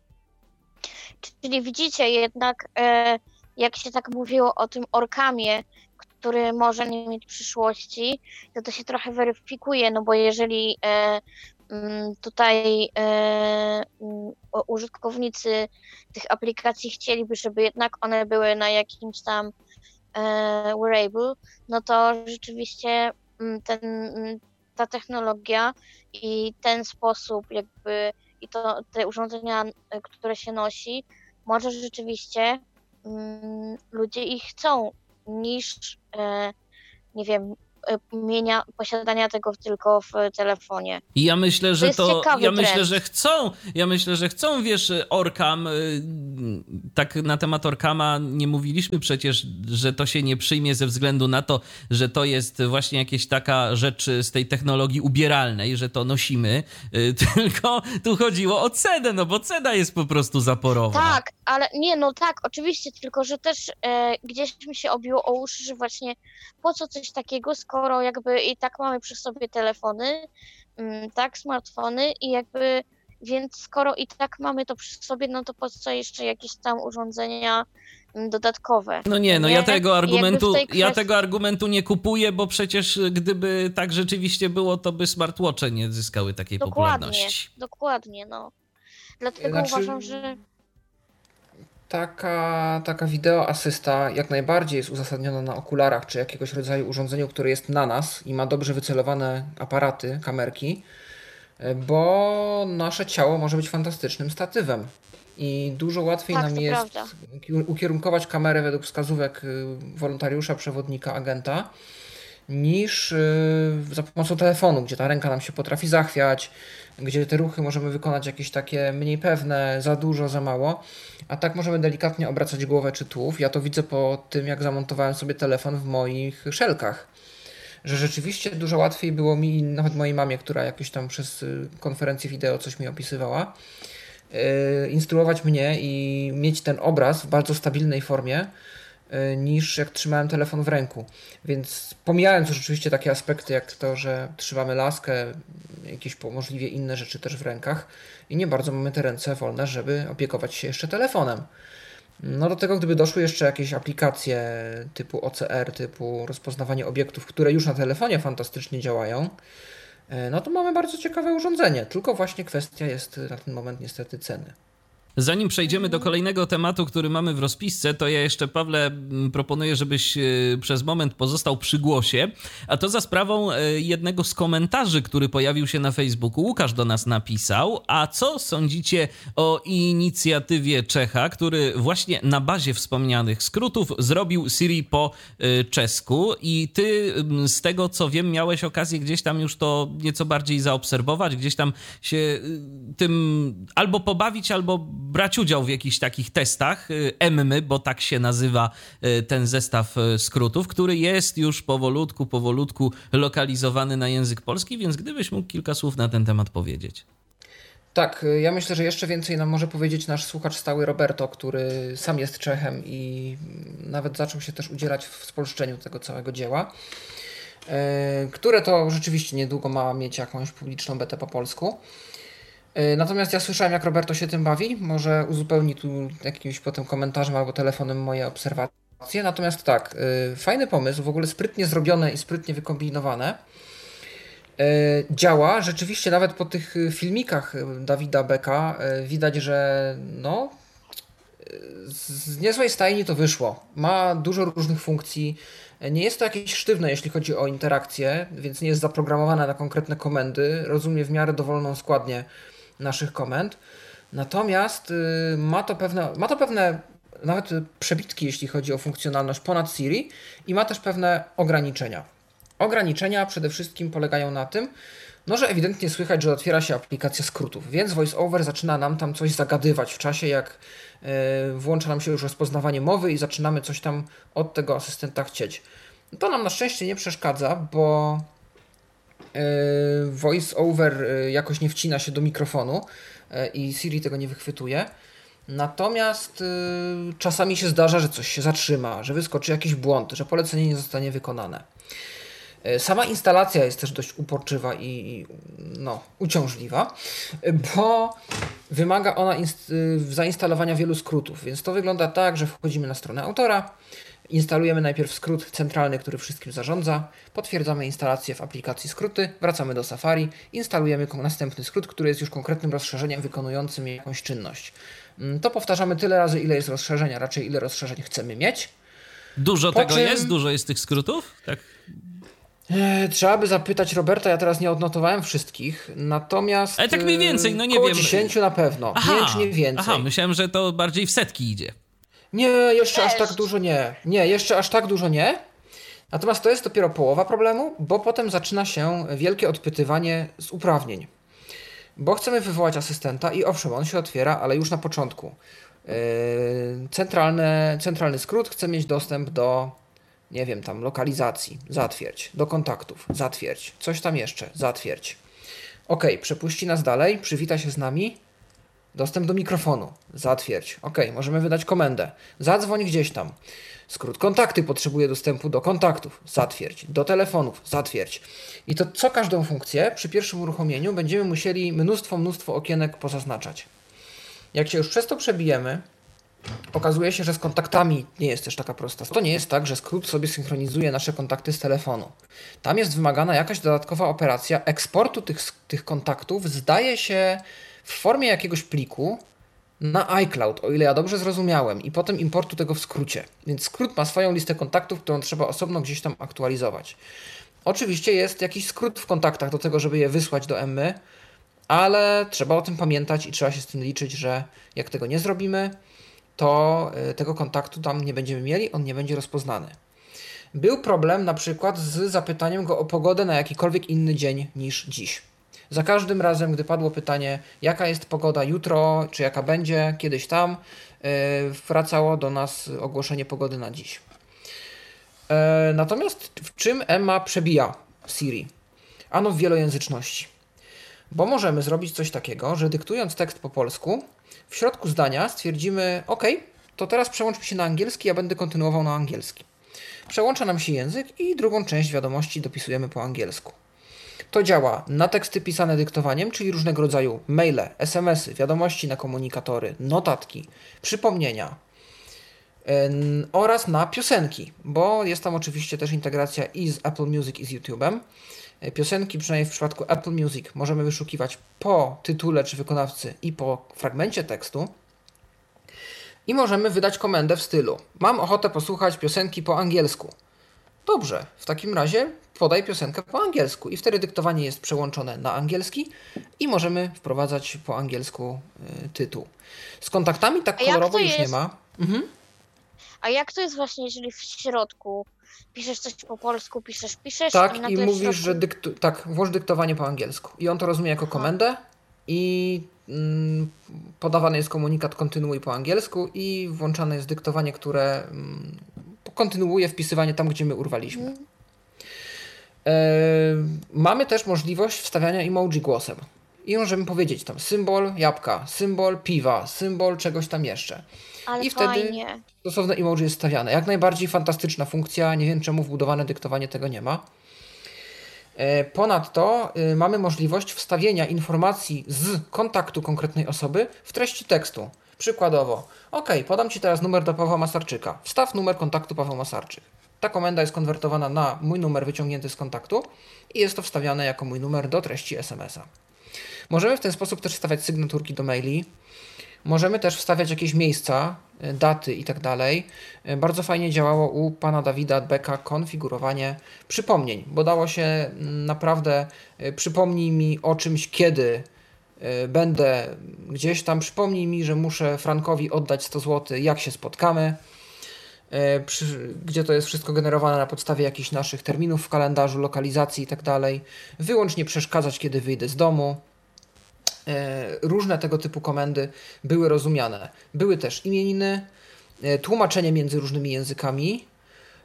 [SPEAKER 2] Czyli widzicie jednak, e, jak się tak mówiło o tym Orkamie, który może nie mieć przyszłości, to to się trochę weryfikuje, no bo jeżeli e, tutaj e, użytkownicy tych aplikacji chcieliby, żeby jednak one były na jakimś tam e, wearable, no to rzeczywiście ten, ta technologia i ten sposób jakby i to te urządzenia, które się nosi, może rzeczywiście um, ludzie ich chcą niż, e, nie wiem, mienia, posiadania tego tylko w telefonie.
[SPEAKER 3] I ja myślę, że to,
[SPEAKER 2] to
[SPEAKER 3] ja myślę,
[SPEAKER 2] trend.
[SPEAKER 3] że chcą, ja myślę, że chcą, wiesz, Orkam, tak na temat Orkama nie mówiliśmy przecież, że to się nie przyjmie ze względu na to, że to jest właśnie jakaś taka rzecz z tej technologii ubieralnej, że to nosimy, tylko tu chodziło o cenę, no bo cena jest po prostu zaporowa.
[SPEAKER 2] Tak, ale nie, no tak, oczywiście, tylko że też e, gdzieś mi się obiło o uszy, że właśnie po co coś takiego, skoro jakby i tak mamy przy sobie telefony, mm, tak, smartfony i jakby, więc skoro i tak mamy to przy sobie, no to po co jeszcze jakieś tam urządzenia mm, dodatkowe?
[SPEAKER 3] No nie, no
[SPEAKER 2] nie?
[SPEAKER 3] ja tego argumentu,
[SPEAKER 2] kwestii...
[SPEAKER 3] ja tego argumentu nie kupuję, bo przecież gdyby tak rzeczywiście było, to by smartwatche nie zyskały takiej
[SPEAKER 2] dokładnie,
[SPEAKER 3] popularności.
[SPEAKER 2] Dokładnie, no. Dlatego
[SPEAKER 1] Znaczy...
[SPEAKER 2] uważam, że
[SPEAKER 1] Taka, taka wideo asysta jak najbardziej jest uzasadniona na okularach czy jakiegoś rodzaju urządzeniu, które jest na nas i ma dobrze wycelowane aparaty, kamerki, bo nasze ciało może być fantastycznym statywem i dużo łatwiej
[SPEAKER 2] tak,
[SPEAKER 1] nam
[SPEAKER 2] to
[SPEAKER 1] jest
[SPEAKER 2] prawda.
[SPEAKER 1] ukierunkować kamerę według wskazówek wolontariusza, przewodnika, agenta, niż za pomocą telefonu, gdzie ta ręka nam się potrafi zachwiać, gdzie te ruchy możemy wykonać jakieś takie mniej pewne, za dużo, za mało, a tak możemy delikatnie obracać głowę czy tułów. Ja to widzę po tym, jak zamontowałem sobie telefon w moich szelkach, że rzeczywiście dużo łatwiej było mi, nawet mojej mamie, która jakoś tam przez konferencję wideo coś mi opisywała, yy, instruować mnie i mieć ten obraz w bardzo stabilnej formie, niż jak trzymałem telefon w ręku. Więc pomijając już oczywiście takie aspekty jak to, że trzymamy laskę, jakieś możliwie inne rzeczy też w rękach i nie bardzo mamy te ręce wolne, żeby opiekować się jeszcze telefonem. No do tego gdyby doszły jeszcze jakieś aplikacje typu O C R, typu rozpoznawanie obiektów, które już na telefonie fantastycznie działają, no to mamy bardzo ciekawe urządzenie. Tylko właśnie kwestia jest na ten moment niestety ceny.
[SPEAKER 3] Zanim przejdziemy do kolejnego tematu, który mamy w rozpisce, to ja jeszcze, Pawle, proponuję, żebyś przez moment pozostał przy głosie, a to za sprawą jednego z komentarzy, który pojawił się na Facebooku. Łukasz do nas napisał: a co sądzicie o inicjatywie Czecha, który właśnie na bazie wspomnianych skrótów zrobił Siri po czesku i ty, z tego co wiem, miałeś okazję gdzieś tam już to nieco bardziej zaobserwować, gdzieś tam się tym albo pobawić, albo brać udział w jakichś takich testach EMMY, bo tak się nazywa ten zestaw skrótów, który jest już powolutku, powolutku lokalizowany na język polski, więc gdybyś mógł kilka słów na ten temat powiedzieć.
[SPEAKER 1] Tak, ja myślę, że jeszcze więcej nam może powiedzieć nasz słuchacz stały Roberto, który sam jest Czechem i nawet zaczął się też udzielać w spolszczeniu tego całego dzieła, które to rzeczywiście niedługo ma mieć jakąś publiczną betę po polsku. Natomiast ja słyszałem, jak Roberto się tym bawi. Może uzupełni tu jakimś potem komentarzem albo telefonem moje obserwacje. Natomiast tak, fajny pomysł, w ogóle sprytnie zrobione i sprytnie wykombinowane. Działa. Rzeczywiście nawet po tych filmikach Dawida Beka widać, że no z niezłej stajni to wyszło. Ma dużo różnych funkcji. Nie jest to jakieś sztywne, jeśli chodzi o interakcję, więc nie jest zaprogramowane na konkretne komendy. Rozumie w miarę dowolną składnię naszych komend. Natomiast y, ma to pewne, ma to pewne nawet przebitki, jeśli chodzi o funkcjonalność ponad Siri i ma też pewne ograniczenia. Ograniczenia przede wszystkim polegają na tym, no, że ewidentnie słychać, że otwiera się aplikacja skrótów, więc VoiceOver zaczyna nam tam coś zagadywać w czasie, jak y, włącza nam się już rozpoznawanie mowy i zaczynamy coś tam od tego asystenta chcieć. To nam na szczęście nie przeszkadza, bo VoiceOver jakoś nie wcina się do mikrofonu i Siri tego nie wychwytuje. Natomiast y, czasami się zdarza, że coś się zatrzyma, że wyskoczy jakiś błąd, że polecenie nie zostanie wykonane. Y, sama instalacja jest też dość uporczywa i, i no, uciążliwa, y, bo wymaga ona inst- y, zainstalowania wielu skrótów, więc to wygląda tak, że wchodzimy na stronę autora, instalujemy najpierw skrót centralny, który wszystkim zarządza, potwierdzamy instalację w aplikacji skróty, wracamy do Safari, instalujemy następny skrót, który jest już konkretnym rozszerzeniem wykonującym jakąś czynność. To powtarzamy tyle razy, ile jest rozszerzenia, raczej ile rozszerzeń chcemy mieć.
[SPEAKER 3] Dużo
[SPEAKER 1] Po
[SPEAKER 3] tego
[SPEAKER 1] czym...
[SPEAKER 3] jest? Dużo jest tych skrótów? Tak.
[SPEAKER 1] E, trzeba by zapytać Roberta, ja teraz nie odnotowałem wszystkich, natomiast...
[SPEAKER 3] Ale tak mniej więcej, no nie
[SPEAKER 1] około
[SPEAKER 3] wiem.
[SPEAKER 1] dziesięciu na pewno,
[SPEAKER 3] Aha,
[SPEAKER 1] nie wiem czy nie więcej.
[SPEAKER 3] Aha, myślałem, że to bardziej w setki idzie.
[SPEAKER 1] Nie, jeszcze aż
[SPEAKER 2] Też.
[SPEAKER 1] tak dużo nie. Nie, jeszcze aż tak dużo nie. Natomiast to jest dopiero połowa problemu, bo potem zaczyna się wielkie odpytywanie z uprawnień. Bo chcemy wywołać asystenta i owszem, on się otwiera, ale już na początku. Yy, centralne, centralny skrót chce mieć dostęp do, nie wiem, tam lokalizacji, zatwierdź, do kontaktów, zatwierdź, coś tam jeszcze, zatwierdź. Ok, przepuści nas dalej, przywita się z nami, dostęp do mikrofonu, zatwierdź. Ok, możemy wydać komendę, zadzwoń gdzieś tam. Skrót kontakty potrzebuje dostępu do kontaktów, zatwierdź, do telefonów, zatwierdź. I to co każdą funkcję przy pierwszym uruchomieniu będziemy musieli mnóstwo, mnóstwo okienek pozaznaczać. Jak się już przez to przebijemy, okazuje się, że z kontaktami nie jest też taka prosta. To nie jest tak, że skrót sobie synchronizuje nasze kontakty z telefonu. Tam jest wymagana jakaś dodatkowa operacja eksportu tych, tych kontaktów, zdaje się w formie jakiegoś pliku na iCloud, o ile ja dobrze zrozumiałem, i potem importu tego w skrócie. Więc skrót ma swoją listę kontaktów, którą trzeba osobno gdzieś tam aktualizować. Oczywiście jest jakiś skrót w kontaktach do tego, żeby je wysłać do Emmy, ale trzeba o tym pamiętać i trzeba się z tym liczyć, że jak tego nie zrobimy, to tego kontaktu tam nie będziemy mieli, on nie będzie rozpoznany. Był problem na przykład z zapytaniem go o pogodę na jakikolwiek inny dzień niż dziś. Za każdym razem, gdy padło pytanie, jaka jest pogoda jutro, czy jaka będzie kiedyś tam, yy, wracało do nas ogłoszenie pogody na dziś. Yy, natomiast w czym Emma przebija Siri? Ano w wielojęzyczności. Bo możemy zrobić coś takiego, że dyktując tekst po polsku, w środku zdania stwierdzimy, ok, to teraz przełączmy się na angielski, ja będę kontynuował na angielski. Przełącza nam się język i drugą część wiadomości dopisujemy po angielsku. To działa na teksty pisane dyktowaniem, czyli różnego rodzaju maile, es em esy, wiadomości na komunikatory, notatki, przypomnienia yy, oraz na piosenki, bo jest tam oczywiście też integracja i z Apple Music i z YouTube'em. Piosenki, przynajmniej w przypadku Apple Music, możemy wyszukiwać po tytule czy wykonawcy i po fragmencie tekstu. I możemy wydać komendę w stylu: mam ochotę posłuchać piosenki po angielsku. Dobrze, w takim razie podaj piosenkę po angielsku i wtedy dyktowanie jest przełączone na angielski i możemy wprowadzać po angielsku y, tytuł. Z kontaktami tak
[SPEAKER 2] A jak
[SPEAKER 1] kolorowo
[SPEAKER 2] to
[SPEAKER 1] już nie
[SPEAKER 2] jest?
[SPEAKER 1] ma. Mhm.
[SPEAKER 2] A jak to jest właśnie, jeżeli w środku piszesz coś po polsku, piszesz, piszesz
[SPEAKER 1] Tak,
[SPEAKER 2] i
[SPEAKER 1] i
[SPEAKER 2] nagle w
[SPEAKER 1] mówisz,
[SPEAKER 2] środku...
[SPEAKER 1] że dyktu... tak, włącz dyktowanie po angielsku. I on to rozumie jako komendę i mm, podawany jest komunikat kontynuuj po angielsku i włączane jest dyktowanie, które mm, kontynuuje wpisywanie tam, gdzie my urwaliśmy.
[SPEAKER 2] Mhm.
[SPEAKER 1] E, mamy też możliwość wstawiania emoji głosem. I możemy powiedzieć tam symbol jabłka, symbol piwa, symbol czegoś tam jeszcze.
[SPEAKER 2] Ale
[SPEAKER 1] I wtedy
[SPEAKER 2] fajnie.
[SPEAKER 1] stosowne emoji jest stawiane. Jak najbardziej fantastyczna funkcja, nie wiem czemu wbudowane dyktowanie tego nie ma. Ponadto y, mamy możliwość wstawienia informacji z kontaktu konkretnej osoby w treści tekstu. Przykładowo, ok, podam Ci teraz numer do Pawła Masarczyka. Wstaw numer kontaktu Paweł Masarczyk. Ta komenda jest konwertowana na mój numer wyciągnięty z kontaktu i jest to wstawiane jako mój numer do treści es emesa. Możemy w ten sposób też wstawiać sygnaturki do maili. Możemy też wstawiać jakieś miejsca, daty i tak dalej. Bardzo fajnie działało u pana Dawida Beka konfigurowanie przypomnień, bo dało się naprawdę przypomnij mi o czymś, kiedy będę gdzieś tam, przypomnij mi, że muszę Frankowi oddać sto złotych, jak się spotkamy, przy, gdzie to jest wszystko generowane na podstawie jakichś naszych terminów w kalendarzu, lokalizacji i tak dalej. Wyłącz nie przeszkadzać, kiedy wyjdę z domu. Różne tego typu komendy były rozumiane. Były też imieniny, tłumaczenie między różnymi językami,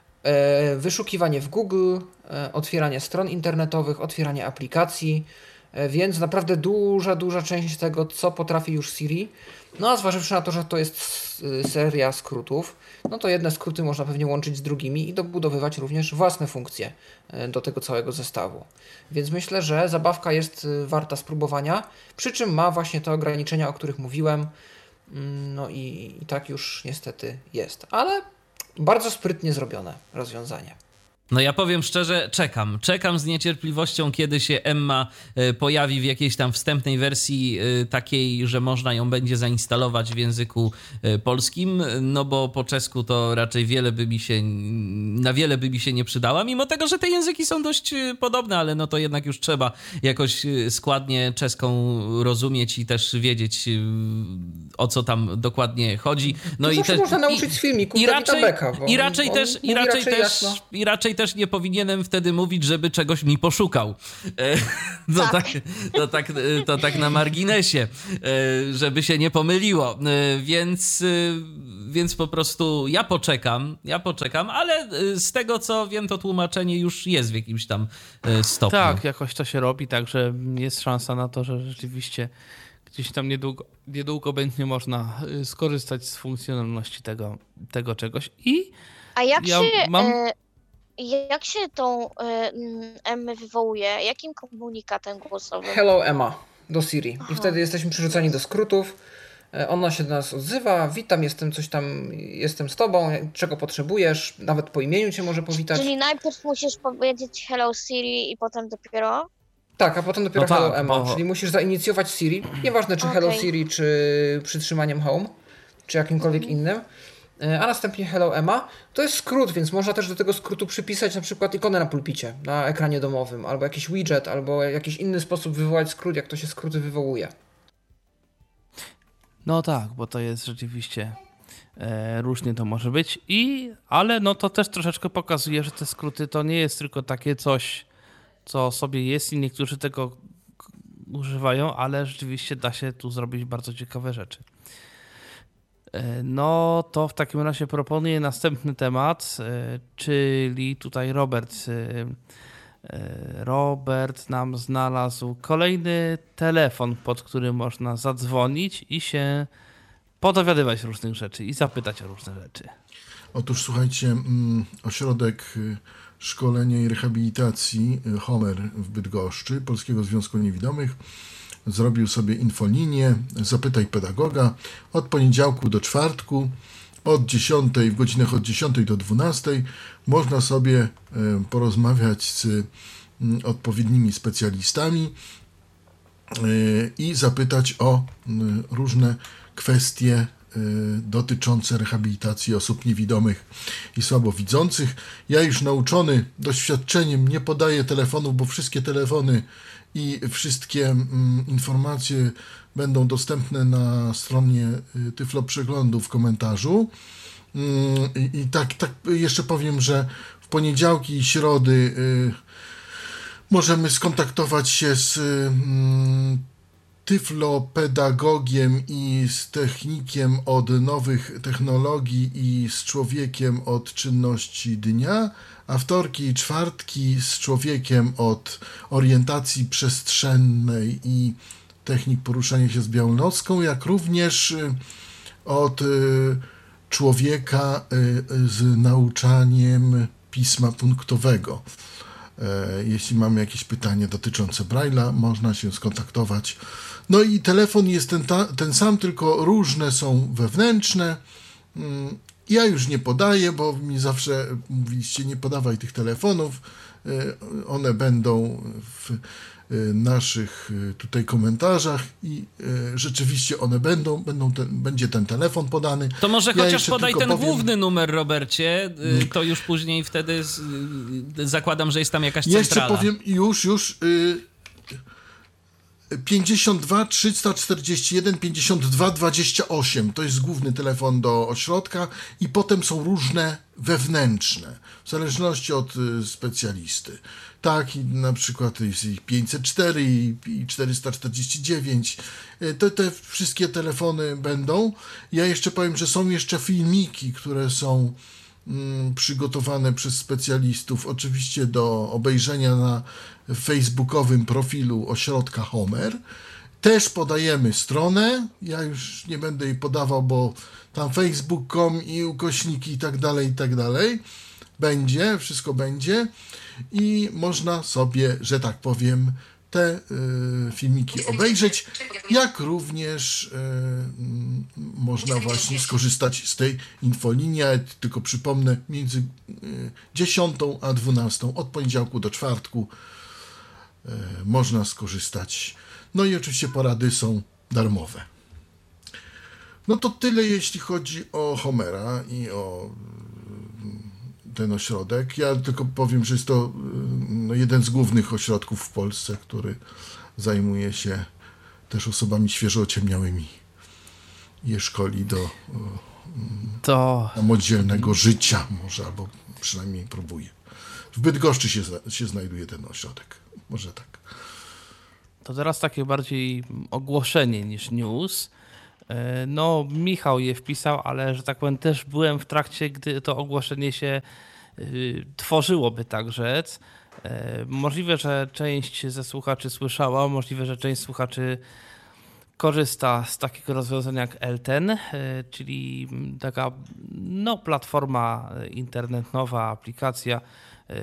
[SPEAKER 1] wyszukiwanie w Google, otwieranie stron internetowych, otwieranie aplikacji, Więc naprawdę duża, duża część tego, co potrafi już Siri, no a zważywszy na to, że to jest seria skrótów, no to jedne skróty można pewnie łączyć z drugimi i dobudowywać również własne funkcje do tego całego zestawu. Więc myślę, że zabawka jest warta spróbowania, przy czym ma właśnie te ograniczenia, o których mówiłem, no i, i tak już niestety jest, ale bardzo sprytnie zrobione rozwiązanie.
[SPEAKER 3] No ja powiem szczerze, czekam. Czekam z niecierpliwością, kiedy się Emma pojawi w jakiejś tam wstępnej wersji takiej, że można ją będzie zainstalować w języku polskim, no bo po czesku to raczej wiele by mi się, na wiele by mi się nie przydała, mimo tego, że te języki są dość podobne, ale no to jednak już trzeba jakoś składnie czeską rozumieć i też wiedzieć, o co tam dokładnie chodzi. No
[SPEAKER 1] to
[SPEAKER 3] i
[SPEAKER 1] też
[SPEAKER 3] te,
[SPEAKER 1] można nauczyć z filmiku
[SPEAKER 3] i raczej,
[SPEAKER 1] Beka, bo
[SPEAKER 3] i raczej
[SPEAKER 1] on,
[SPEAKER 3] też,
[SPEAKER 1] on
[SPEAKER 3] i raczej,
[SPEAKER 1] raczej
[SPEAKER 3] też,
[SPEAKER 1] jasno.
[SPEAKER 3] i raczej też nie powinienem wtedy mówić, żeby czegoś mi poszukał. To tak,
[SPEAKER 2] Tak.
[SPEAKER 3] to tak, to tak na marginesie, żeby się nie pomyliło. Więc, więc po prostu ja poczekam, ja poczekam, ale z tego co wiem, to tłumaczenie już jest w jakimś tam stopniu.
[SPEAKER 4] Tak, jakoś to się robi, także jest szansa na to, że rzeczywiście gdzieś tam niedługo, niedługo będzie można skorzystać z funkcjonalności tego, tego czegoś. I
[SPEAKER 2] A jak
[SPEAKER 4] ja
[SPEAKER 2] się...
[SPEAKER 4] mam...
[SPEAKER 2] E, jak się tą e, M wywołuje? Jakim komunikatem głosowym?
[SPEAKER 1] Hello Emma do Siri. I
[SPEAKER 2] Aha.
[SPEAKER 1] wtedy jesteśmy przerzuceni do skrótów. Ona się do nas odzywa, witam, jestem coś tam, jestem z tobą, czego potrzebujesz, nawet po imieniu cię może powitać.
[SPEAKER 2] Czyli najpierw musisz powiedzieć hello Siri i potem dopiero...
[SPEAKER 1] Tak, a potem dopiero
[SPEAKER 4] No
[SPEAKER 1] hello
[SPEAKER 4] tak,
[SPEAKER 1] Emma,
[SPEAKER 4] bo-
[SPEAKER 1] czyli musisz zainicjować Siri, nieważne czy hello
[SPEAKER 2] Okej.
[SPEAKER 1] Siri, czy przytrzymaniem home, czy jakimkolwiek innym, a następnie hello Emma. To jest skrót, więc można też do tego skrótu przypisać na przykład ikonę na pulpicie, na ekranie domowym, albo jakiś widget, albo jakiś inny sposób wywołać skrót, jak to się skróty wywołuje.
[SPEAKER 4] No tak, bo to jest rzeczywiście e, różnie to może być, i ale no to też troszeczkę pokazuje, że te skróty to nie jest tylko takie coś, co sobie jest i niektórzy tego k- używają, ale rzeczywiście da się tu zrobić bardzo ciekawe rzeczy. E, no to w takim razie proponuję następny temat, e, czyli tutaj Robert e, Robert nam znalazł kolejny telefon, pod który można zadzwonić i się podowiadywać różnych rzeczy i zapytać o różne rzeczy.
[SPEAKER 6] Otóż słuchajcie, mm, ośrodek y, szkolenia i rehabilitacji y, Homer w Bydgoszczy, Polskiego Związku Niewidomych, zrobił sobie infolinię Zapytaj Pedagoga od poniedziałku do czwartku, od dziesiątej, w godzinach od dziesiątej do dwunastej można sobie y, porozmawiać z y, odpowiednimi specjalistami y, i zapytać o y, różne kwestie dotyczące rehabilitacji osób niewidomych i słabowidzących. Ja już nauczony doświadczeniem nie podaję telefonów, bo wszystkie telefony i wszystkie mm, informacje będą dostępne na stronie Tyflo Przeglądu w komentarzu. Mm, I, i tak, tak jeszcze powiem, że w poniedziałki i środy y, możemy skontaktować się z y, tyflopedagogiem i z technikiem od nowych technologii i z człowiekiem od czynności dnia, a wtorki i czwartki z człowiekiem od orientacji przestrzennej i technik poruszania się z białonocką, jak również od człowieka z nauczaniem pisma punktowego. Jeśli mamy jakieś pytanie dotyczące Braille'a, można się skontaktować. No i telefon jest ten, ta, ten sam, tylko różne są wewnętrzne. Ja już nie podaję, bo mi zawsze mówiliście, nie podawaj tych telefonów. One będą w naszych tutaj komentarzach i rzeczywiście one będą, będą ten, będzie ten telefon podany.
[SPEAKER 3] To może
[SPEAKER 6] Ja
[SPEAKER 3] chociaż
[SPEAKER 6] jeszcze
[SPEAKER 3] podaj
[SPEAKER 6] tylko
[SPEAKER 3] ten
[SPEAKER 6] powiem-
[SPEAKER 3] główny numer, Robercie, y, to już później wtedy z, y, zakładam, że jest tam jakaś
[SPEAKER 6] Jeszcze
[SPEAKER 3] centrala.
[SPEAKER 6] powiem już, już y, pięćdziesiąt dwa trzysta czterdzieści jeden pięćdziesiąt dwa dwadzieścia osiem to jest główny telefon do ośrodka i potem są różne wewnętrzne, w zależności od y, specjalisty. Tak, i na przykład jest ich pięćset cztery i, i czterysta czterdzieści dziewięć. Y, Te, te wszystkie telefony będą. Ja jeszcze powiem, że są jeszcze filmiki, które są mm, przygotowane przez specjalistów, oczywiście do obejrzenia na facebookowym profilu ośrodka Homer. Też podajemy stronę, ja już nie będę jej podawał, bo tam facebook kropka com i ukośniki i tak dalej, i tak dalej. Będzie, wszystko będzie i można sobie, że tak powiem, te y, filmiki obejrzeć, jak również y, y, można właśnie skorzystać z tej infolinii. Ja tylko przypomnę, między y, dziesiątą a dwunastą, od poniedziałku do czwartku y, można skorzystać. No i oczywiście porady są darmowe. No to tyle, jeśli chodzi o Homera i o ten ośrodek. Ja tylko powiem, że jest to no, jeden z głównych ośrodków w Polsce, który zajmuje się też osobami świeżo ociemniałymi i je szkoli do
[SPEAKER 4] To
[SPEAKER 6] samodzielnego życia może, albo przynajmniej próbuje. W Bydgoszczy się, się znajduje ten ośrodek. Może tak.
[SPEAKER 4] To teraz takie bardziej ogłoszenie niż news. No, Michał je wpisał, ale że tak powiem, też byłem w trakcie, gdy to ogłoszenie się y, tworzyło, by tak rzec. Y, możliwe, że część ze słuchaczy słyszała, możliwe, że część słuchaczy korzysta z takiego rozwiązania jak Elten, y, czyli taka no, platforma internetowa, aplikacja, y,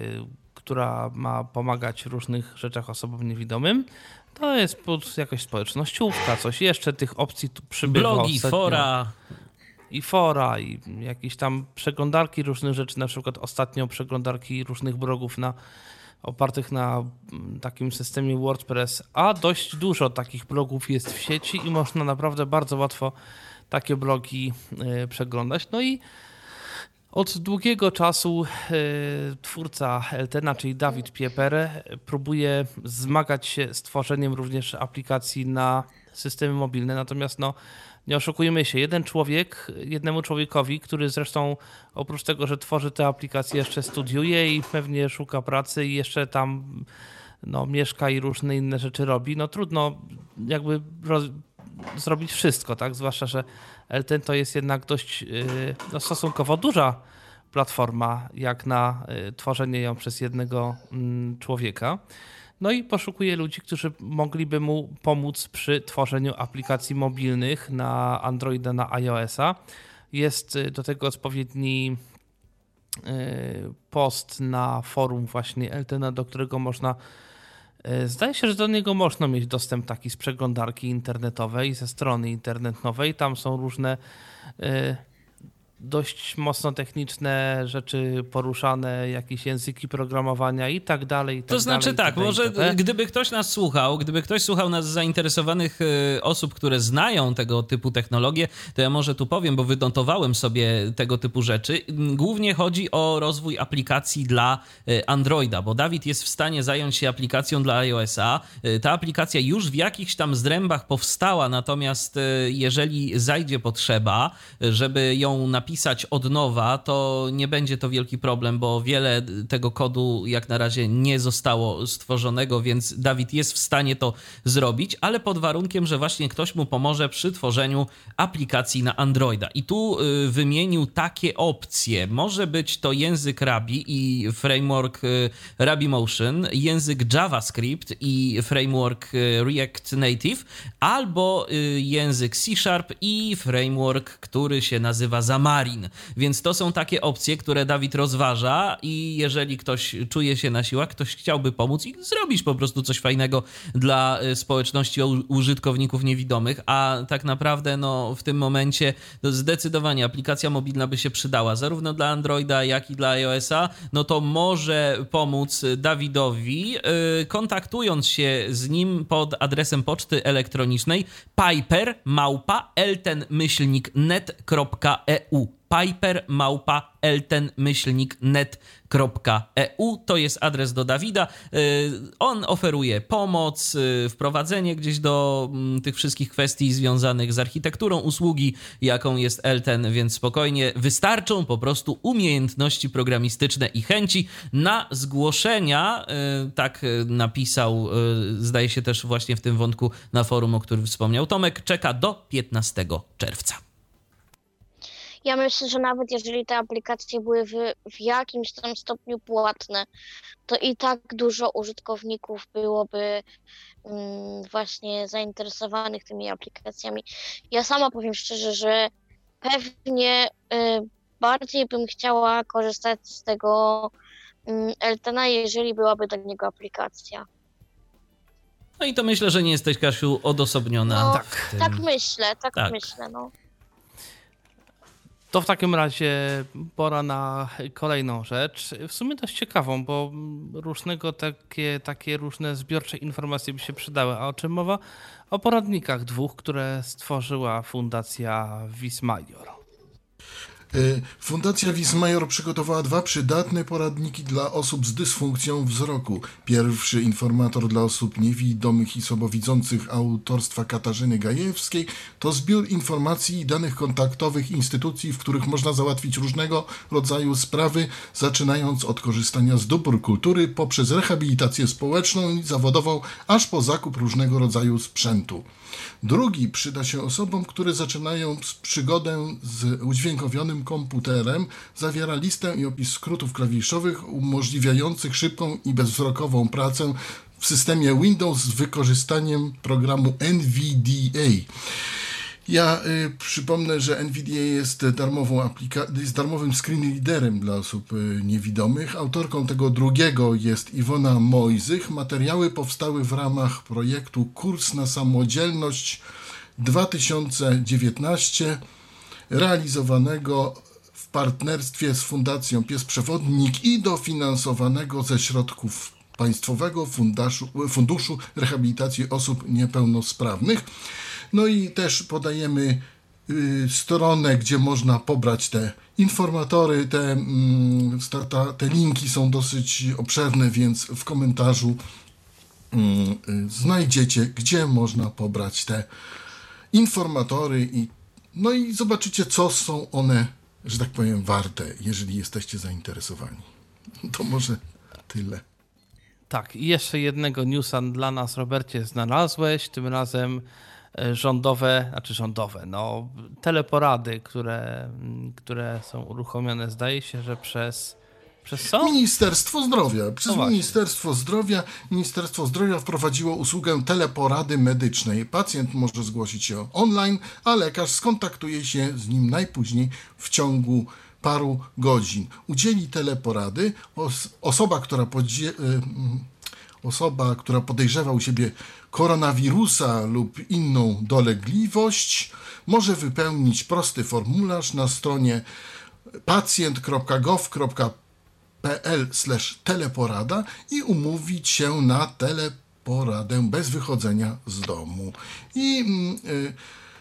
[SPEAKER 4] która ma pomagać w różnych rzeczach osobom niewidomym. To jest jakaś społecznościówka, coś jeszcze, tych opcji tu przybywa
[SPEAKER 3] Blogi,
[SPEAKER 4] ostatnio.
[SPEAKER 3] fora.
[SPEAKER 4] I fora, i jakieś tam przeglądarki różnych rzeczy, na przykład ostatnio przeglądarki różnych blogów na, opartych na takim systemie WordPress, a dość dużo takich blogów jest w sieci i można naprawdę bardzo łatwo takie blogi y, przeglądać. No i od długiego czasu y, twórca Eltena, czyli Dawid Pieper, próbuje zmagać się z tworzeniem również aplikacji na systemy mobilne. Natomiast no, nie oszukujmy się, jeden człowiek, jednemu człowiekowi, który zresztą oprócz tego, że tworzy te aplikacje, jeszcze studiuje i pewnie szuka pracy i jeszcze tam no, mieszka i różne inne rzeczy robi, no trudno jakby roz zrobić wszystko, tak? Zwłaszcza, że Elten to jest jednak dość yy, no, stosunkowo duża platforma, jak na y, tworzenie ją przez jednego y, człowieka. No i poszukuje ludzi, którzy mogliby mu pomóc przy tworzeniu aplikacji mobilnych na Androida, na iOS-a. Jest y, do tego odpowiedni y, post na forum właśnie Eltena, do którego można Zdaje się, że do niego można mieć dostęp taki z przeglądarki internetowej, ze strony internetowej. Tam są różne y, dość mocno techniczne rzeczy poruszane, jakieś języki programowania i tak dalej. I tak
[SPEAKER 3] to znaczy
[SPEAKER 4] dalej,
[SPEAKER 3] tak,
[SPEAKER 4] itd.,
[SPEAKER 3] może
[SPEAKER 4] itd.
[SPEAKER 3] gdyby ktoś nas słuchał, gdyby ktoś słuchał nas z zainteresowanych y, osób, które znają tego typu technologie, to ja może tu powiem, bo wynotowałem sobie tego typu rzeczy. Głównie chodzi o rozwój aplikacji dla y, Androida, bo Dawid jest w stanie zająć się aplikacją dla iOS-a. Y, ta aplikacja już w jakichś tam zrębach powstała, natomiast y, jeżeli zajdzie potrzeba, żeby ją napisać pisać od nowa, to nie będzie to wielki problem, bo wiele tego kodu jak na razie nie zostało stworzonego, więc Dawid jest w stanie to zrobić, ale pod warunkiem, że właśnie ktoś mu pomoże przy tworzeniu aplikacji na Androida. I tu y, wymienił takie opcje. Może być to język Ruby i framework y, RubyMotion, język JavaScript i framework y, React Native, albo y, język C Sharp i framework, który się nazywa Xamarin. Więc to są takie opcje, które Dawid rozważa i jeżeli ktoś czuje się na siłach, ktoś chciałby pomóc i zrobić po prostu coś fajnego dla społeczności użytkowników niewidomych, a tak naprawdę no, w tym momencie no, zdecydowanie aplikacja mobilna by się przydała, zarówno dla Androida, jak i dla iOS-a, no to może pomóc Dawidowi, yy, kontaktując się z nim pod adresem poczty elektronicznej piper małpa elten myślnik net kropka e u. piper małpa elten myślnik net kropka e u to jest adres do Dawida. On oferuje pomoc, wprowadzenie gdzieś do tych wszystkich kwestii związanych z architekturą usługi, jaką jest Elten, więc spokojnie wystarczą po prostu umiejętności programistyczne i chęci. Na zgłoszenia, tak napisał, zdaje się też właśnie w tym wątku na forum, o którym wspomniał Tomek, czeka do piętnastego czerwca.
[SPEAKER 2] Ja myślę, że nawet jeżeli te aplikacje były w, w jakimś tam stopniu płatne, to i tak dużo użytkowników byłoby mm, właśnie zainteresowanych tymi aplikacjami. Ja sama powiem szczerze, że pewnie y, bardziej bym chciała korzystać z tego mm, Eltena, jeżeli byłaby do niego aplikacja.
[SPEAKER 3] No i to myślę, że nie jesteś, Kasiu, odosobniona.
[SPEAKER 2] No,
[SPEAKER 3] w tym.
[SPEAKER 2] tak myślę, tak,
[SPEAKER 3] Tak.
[SPEAKER 2] myślę, no.
[SPEAKER 4] To w takim razie pora na kolejną rzecz, w sumie dość ciekawą, bo różnego takie, takie różne zbiorcze informacje by się przydały. A o czym mowa? O poradnikach dwóch, które stworzyła Fundacja Wismajor.
[SPEAKER 6] Fundacja Wismajor przygotowała dwa przydatne poradniki dla osób z dysfunkcją wzroku. Pierwszy informator dla osób niewidomych i słabowidzących autorstwa Katarzyny Gajewskiej to zbiór informacji i danych kontaktowych instytucji, w których można załatwić różnego rodzaju sprawy, zaczynając od korzystania z dóbr kultury poprzez rehabilitację społeczną i zawodową, aż po zakup różnego rodzaju sprzętu. Drugi przyda się osobom, które zaczynają przygodę z udźwiękowionym komputerem. Zawiera listę i opis skrótów klawiszowych umożliwiających szybką i bezwzrokową pracę w systemie Windows z wykorzystaniem programu N V D A. Ja y, przypomnę, że N V D A jest, darmową aplika- jest darmowym screen readerem dla osób y, niewidomych. Autorką tego drugiego jest Iwona Mojzych. Materiały powstały w ramach projektu Kurs na Samodzielność dwa tysiące dziewiętnaście, realizowanego w partnerstwie z Fundacją Pies Przewodnik i dofinansowanego ze środków Państwowego Funduszu, Funduszu Rehabilitacji Osób Niepełnosprawnych. No i też podajemy y, stronę, gdzie można pobrać te informatory, te, mm, ta, ta, te linki są dosyć obszerne, więc w komentarzu y, y, znajdziecie, gdzie można pobrać te informatory i no i zobaczycie, co są one, że tak powiem, warte, jeżeli jesteście zainteresowani. To może tyle.
[SPEAKER 4] Tak, i jeszcze jednego newsa dla nas, Robercie, znalazłeś, tym razem rządowe, znaczy rządowe, no teleporady, które, które są uruchomione, zdaje się, że przez, przez co?
[SPEAKER 6] Ministerstwo Zdrowia. Przez
[SPEAKER 4] No
[SPEAKER 6] Ministerstwo Zdrowia Ministerstwo Zdrowia wprowadziło usługę teleporady medycznej. Pacjent może zgłosić się online, a lekarz skontaktuje się z nim najpóźniej w ciągu paru godzin. Udzieli teleporady os- osoba, która podzie- y- Osoba, która podejrzewa u siebie koronawirusa lub inną dolegliwość, może wypełnić prosty formularz na stronie pacjent kropka gov kropka pl slash teleporada i umówić się na teleporadę bez wychodzenia z domu. I y,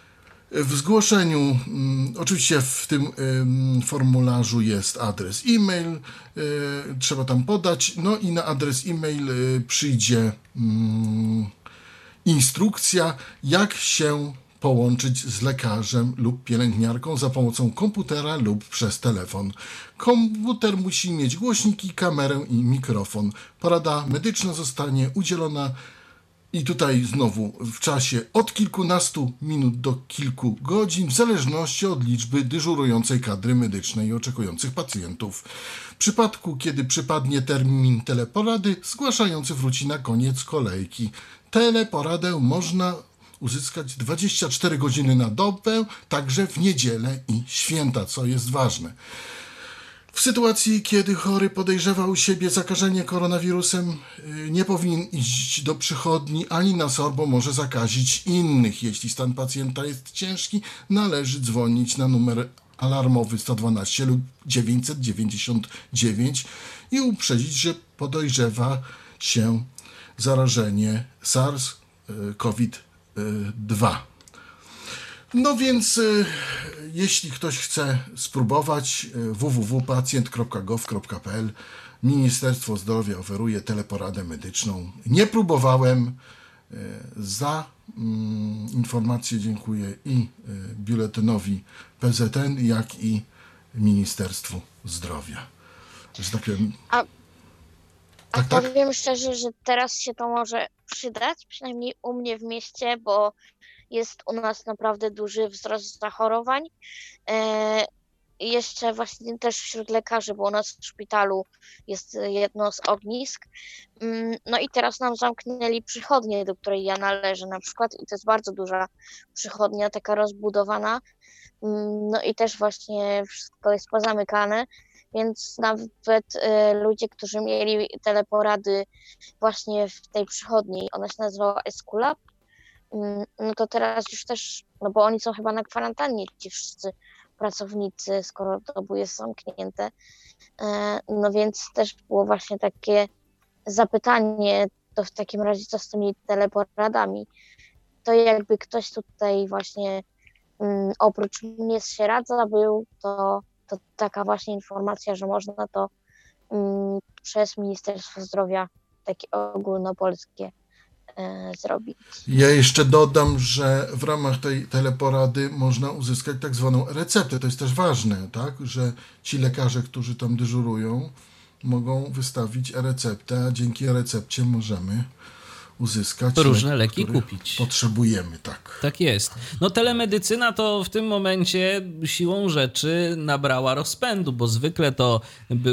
[SPEAKER 6] w zgłoszeniu, oczywiście w tym formularzu jest adres e-mail, trzeba tam podać, no i na adres e-mail przyjdzie instrukcja, jak się połączyć z lekarzem lub pielęgniarką za pomocą komputera lub przez telefon. Komputer musi mieć głośniki, kamerę i mikrofon. Porada medyczna zostanie udzielona i tutaj znowu w czasie od kilkunastu minut do kilku godzin, w zależności od liczby dyżurującej kadry medycznej i oczekujących pacjentów. W przypadku, kiedy przypadnie termin teleporady, zgłaszający wróci na koniec kolejki. Teleporadę można uzyskać dwadzieścia cztery godziny na dobę, także w niedzielę i święta, co jest ważne. W sytuacji, kiedy chory podejrzewa u siebie zakażenie koronawirusem, nie powinien iść do przychodni ani na SOR, bo może zakazić innych. Jeśli stan pacjenta jest ciężki, należy dzwonić na numer alarmowy sto dwanaście lub dziewięćset dziewięćdziesiąt dziewięć i uprzedzić, że podejrzewa się zarażenie SARS COVID dwa. No więc y, jeśli ktoś chce spróbować, y, w w w kropka pacjent kropka gov kropka pl. Ministerstwo Zdrowia oferuje teleporadę medyczną. Nie próbowałem. Y, za y, informację dziękuję i y, biuletynowi P Z N, jak i Ministerstwu Zdrowia. Że tak powiem.
[SPEAKER 2] A, a
[SPEAKER 6] tak, tak?
[SPEAKER 2] powiem szczerze, że teraz się to może przydać, przynajmniej u mnie w mieście, bo jest u nas naprawdę duży wzrost zachorowań. E, jeszcze właśnie też wśród lekarzy, bo u nas w szpitalu jest jedno z ognisk. Mm, No i teraz nam zamknęli przychodnię, do której ja należę na przykład i to jest bardzo duża przychodnia, taka rozbudowana. Mm, No i też właśnie wszystko jest pozamykane, więc nawet e, ludzie, którzy mieli teleporady właśnie w tej przychodni, ona się nazywała Esculap, mm, no to teraz już też, no bo oni są chyba na kwarantannie, ci wszyscy pracownicy, skoro to obu jest zamknięte. E, No więc też było właśnie takie zapytanie, to w takim razie co z tymi teleporadami? To jakby ktoś tutaj właśnie mm, oprócz mnie z Sieradza był, to, to taka właśnie informacja, że można to mm, przez Ministerstwo Zdrowia takie ogólnopolskie e, zrobić.
[SPEAKER 6] Ja jeszcze dodam, że w ramach tej teleporady można uzyskać tak zwaną receptę. To jest też ważne, tak, że ci lekarze, którzy tam dyżurują, mogą wystawić e-receptę, a dzięki e-recepcie możemy uzyskać
[SPEAKER 3] Różne
[SPEAKER 6] lek,
[SPEAKER 3] leki
[SPEAKER 6] który
[SPEAKER 3] kupić.
[SPEAKER 6] potrzebujemy, tak.
[SPEAKER 3] Tak jest. No telemedycyna to w tym momencie siłą rzeczy nabrała rozpędu, bo zwykle to by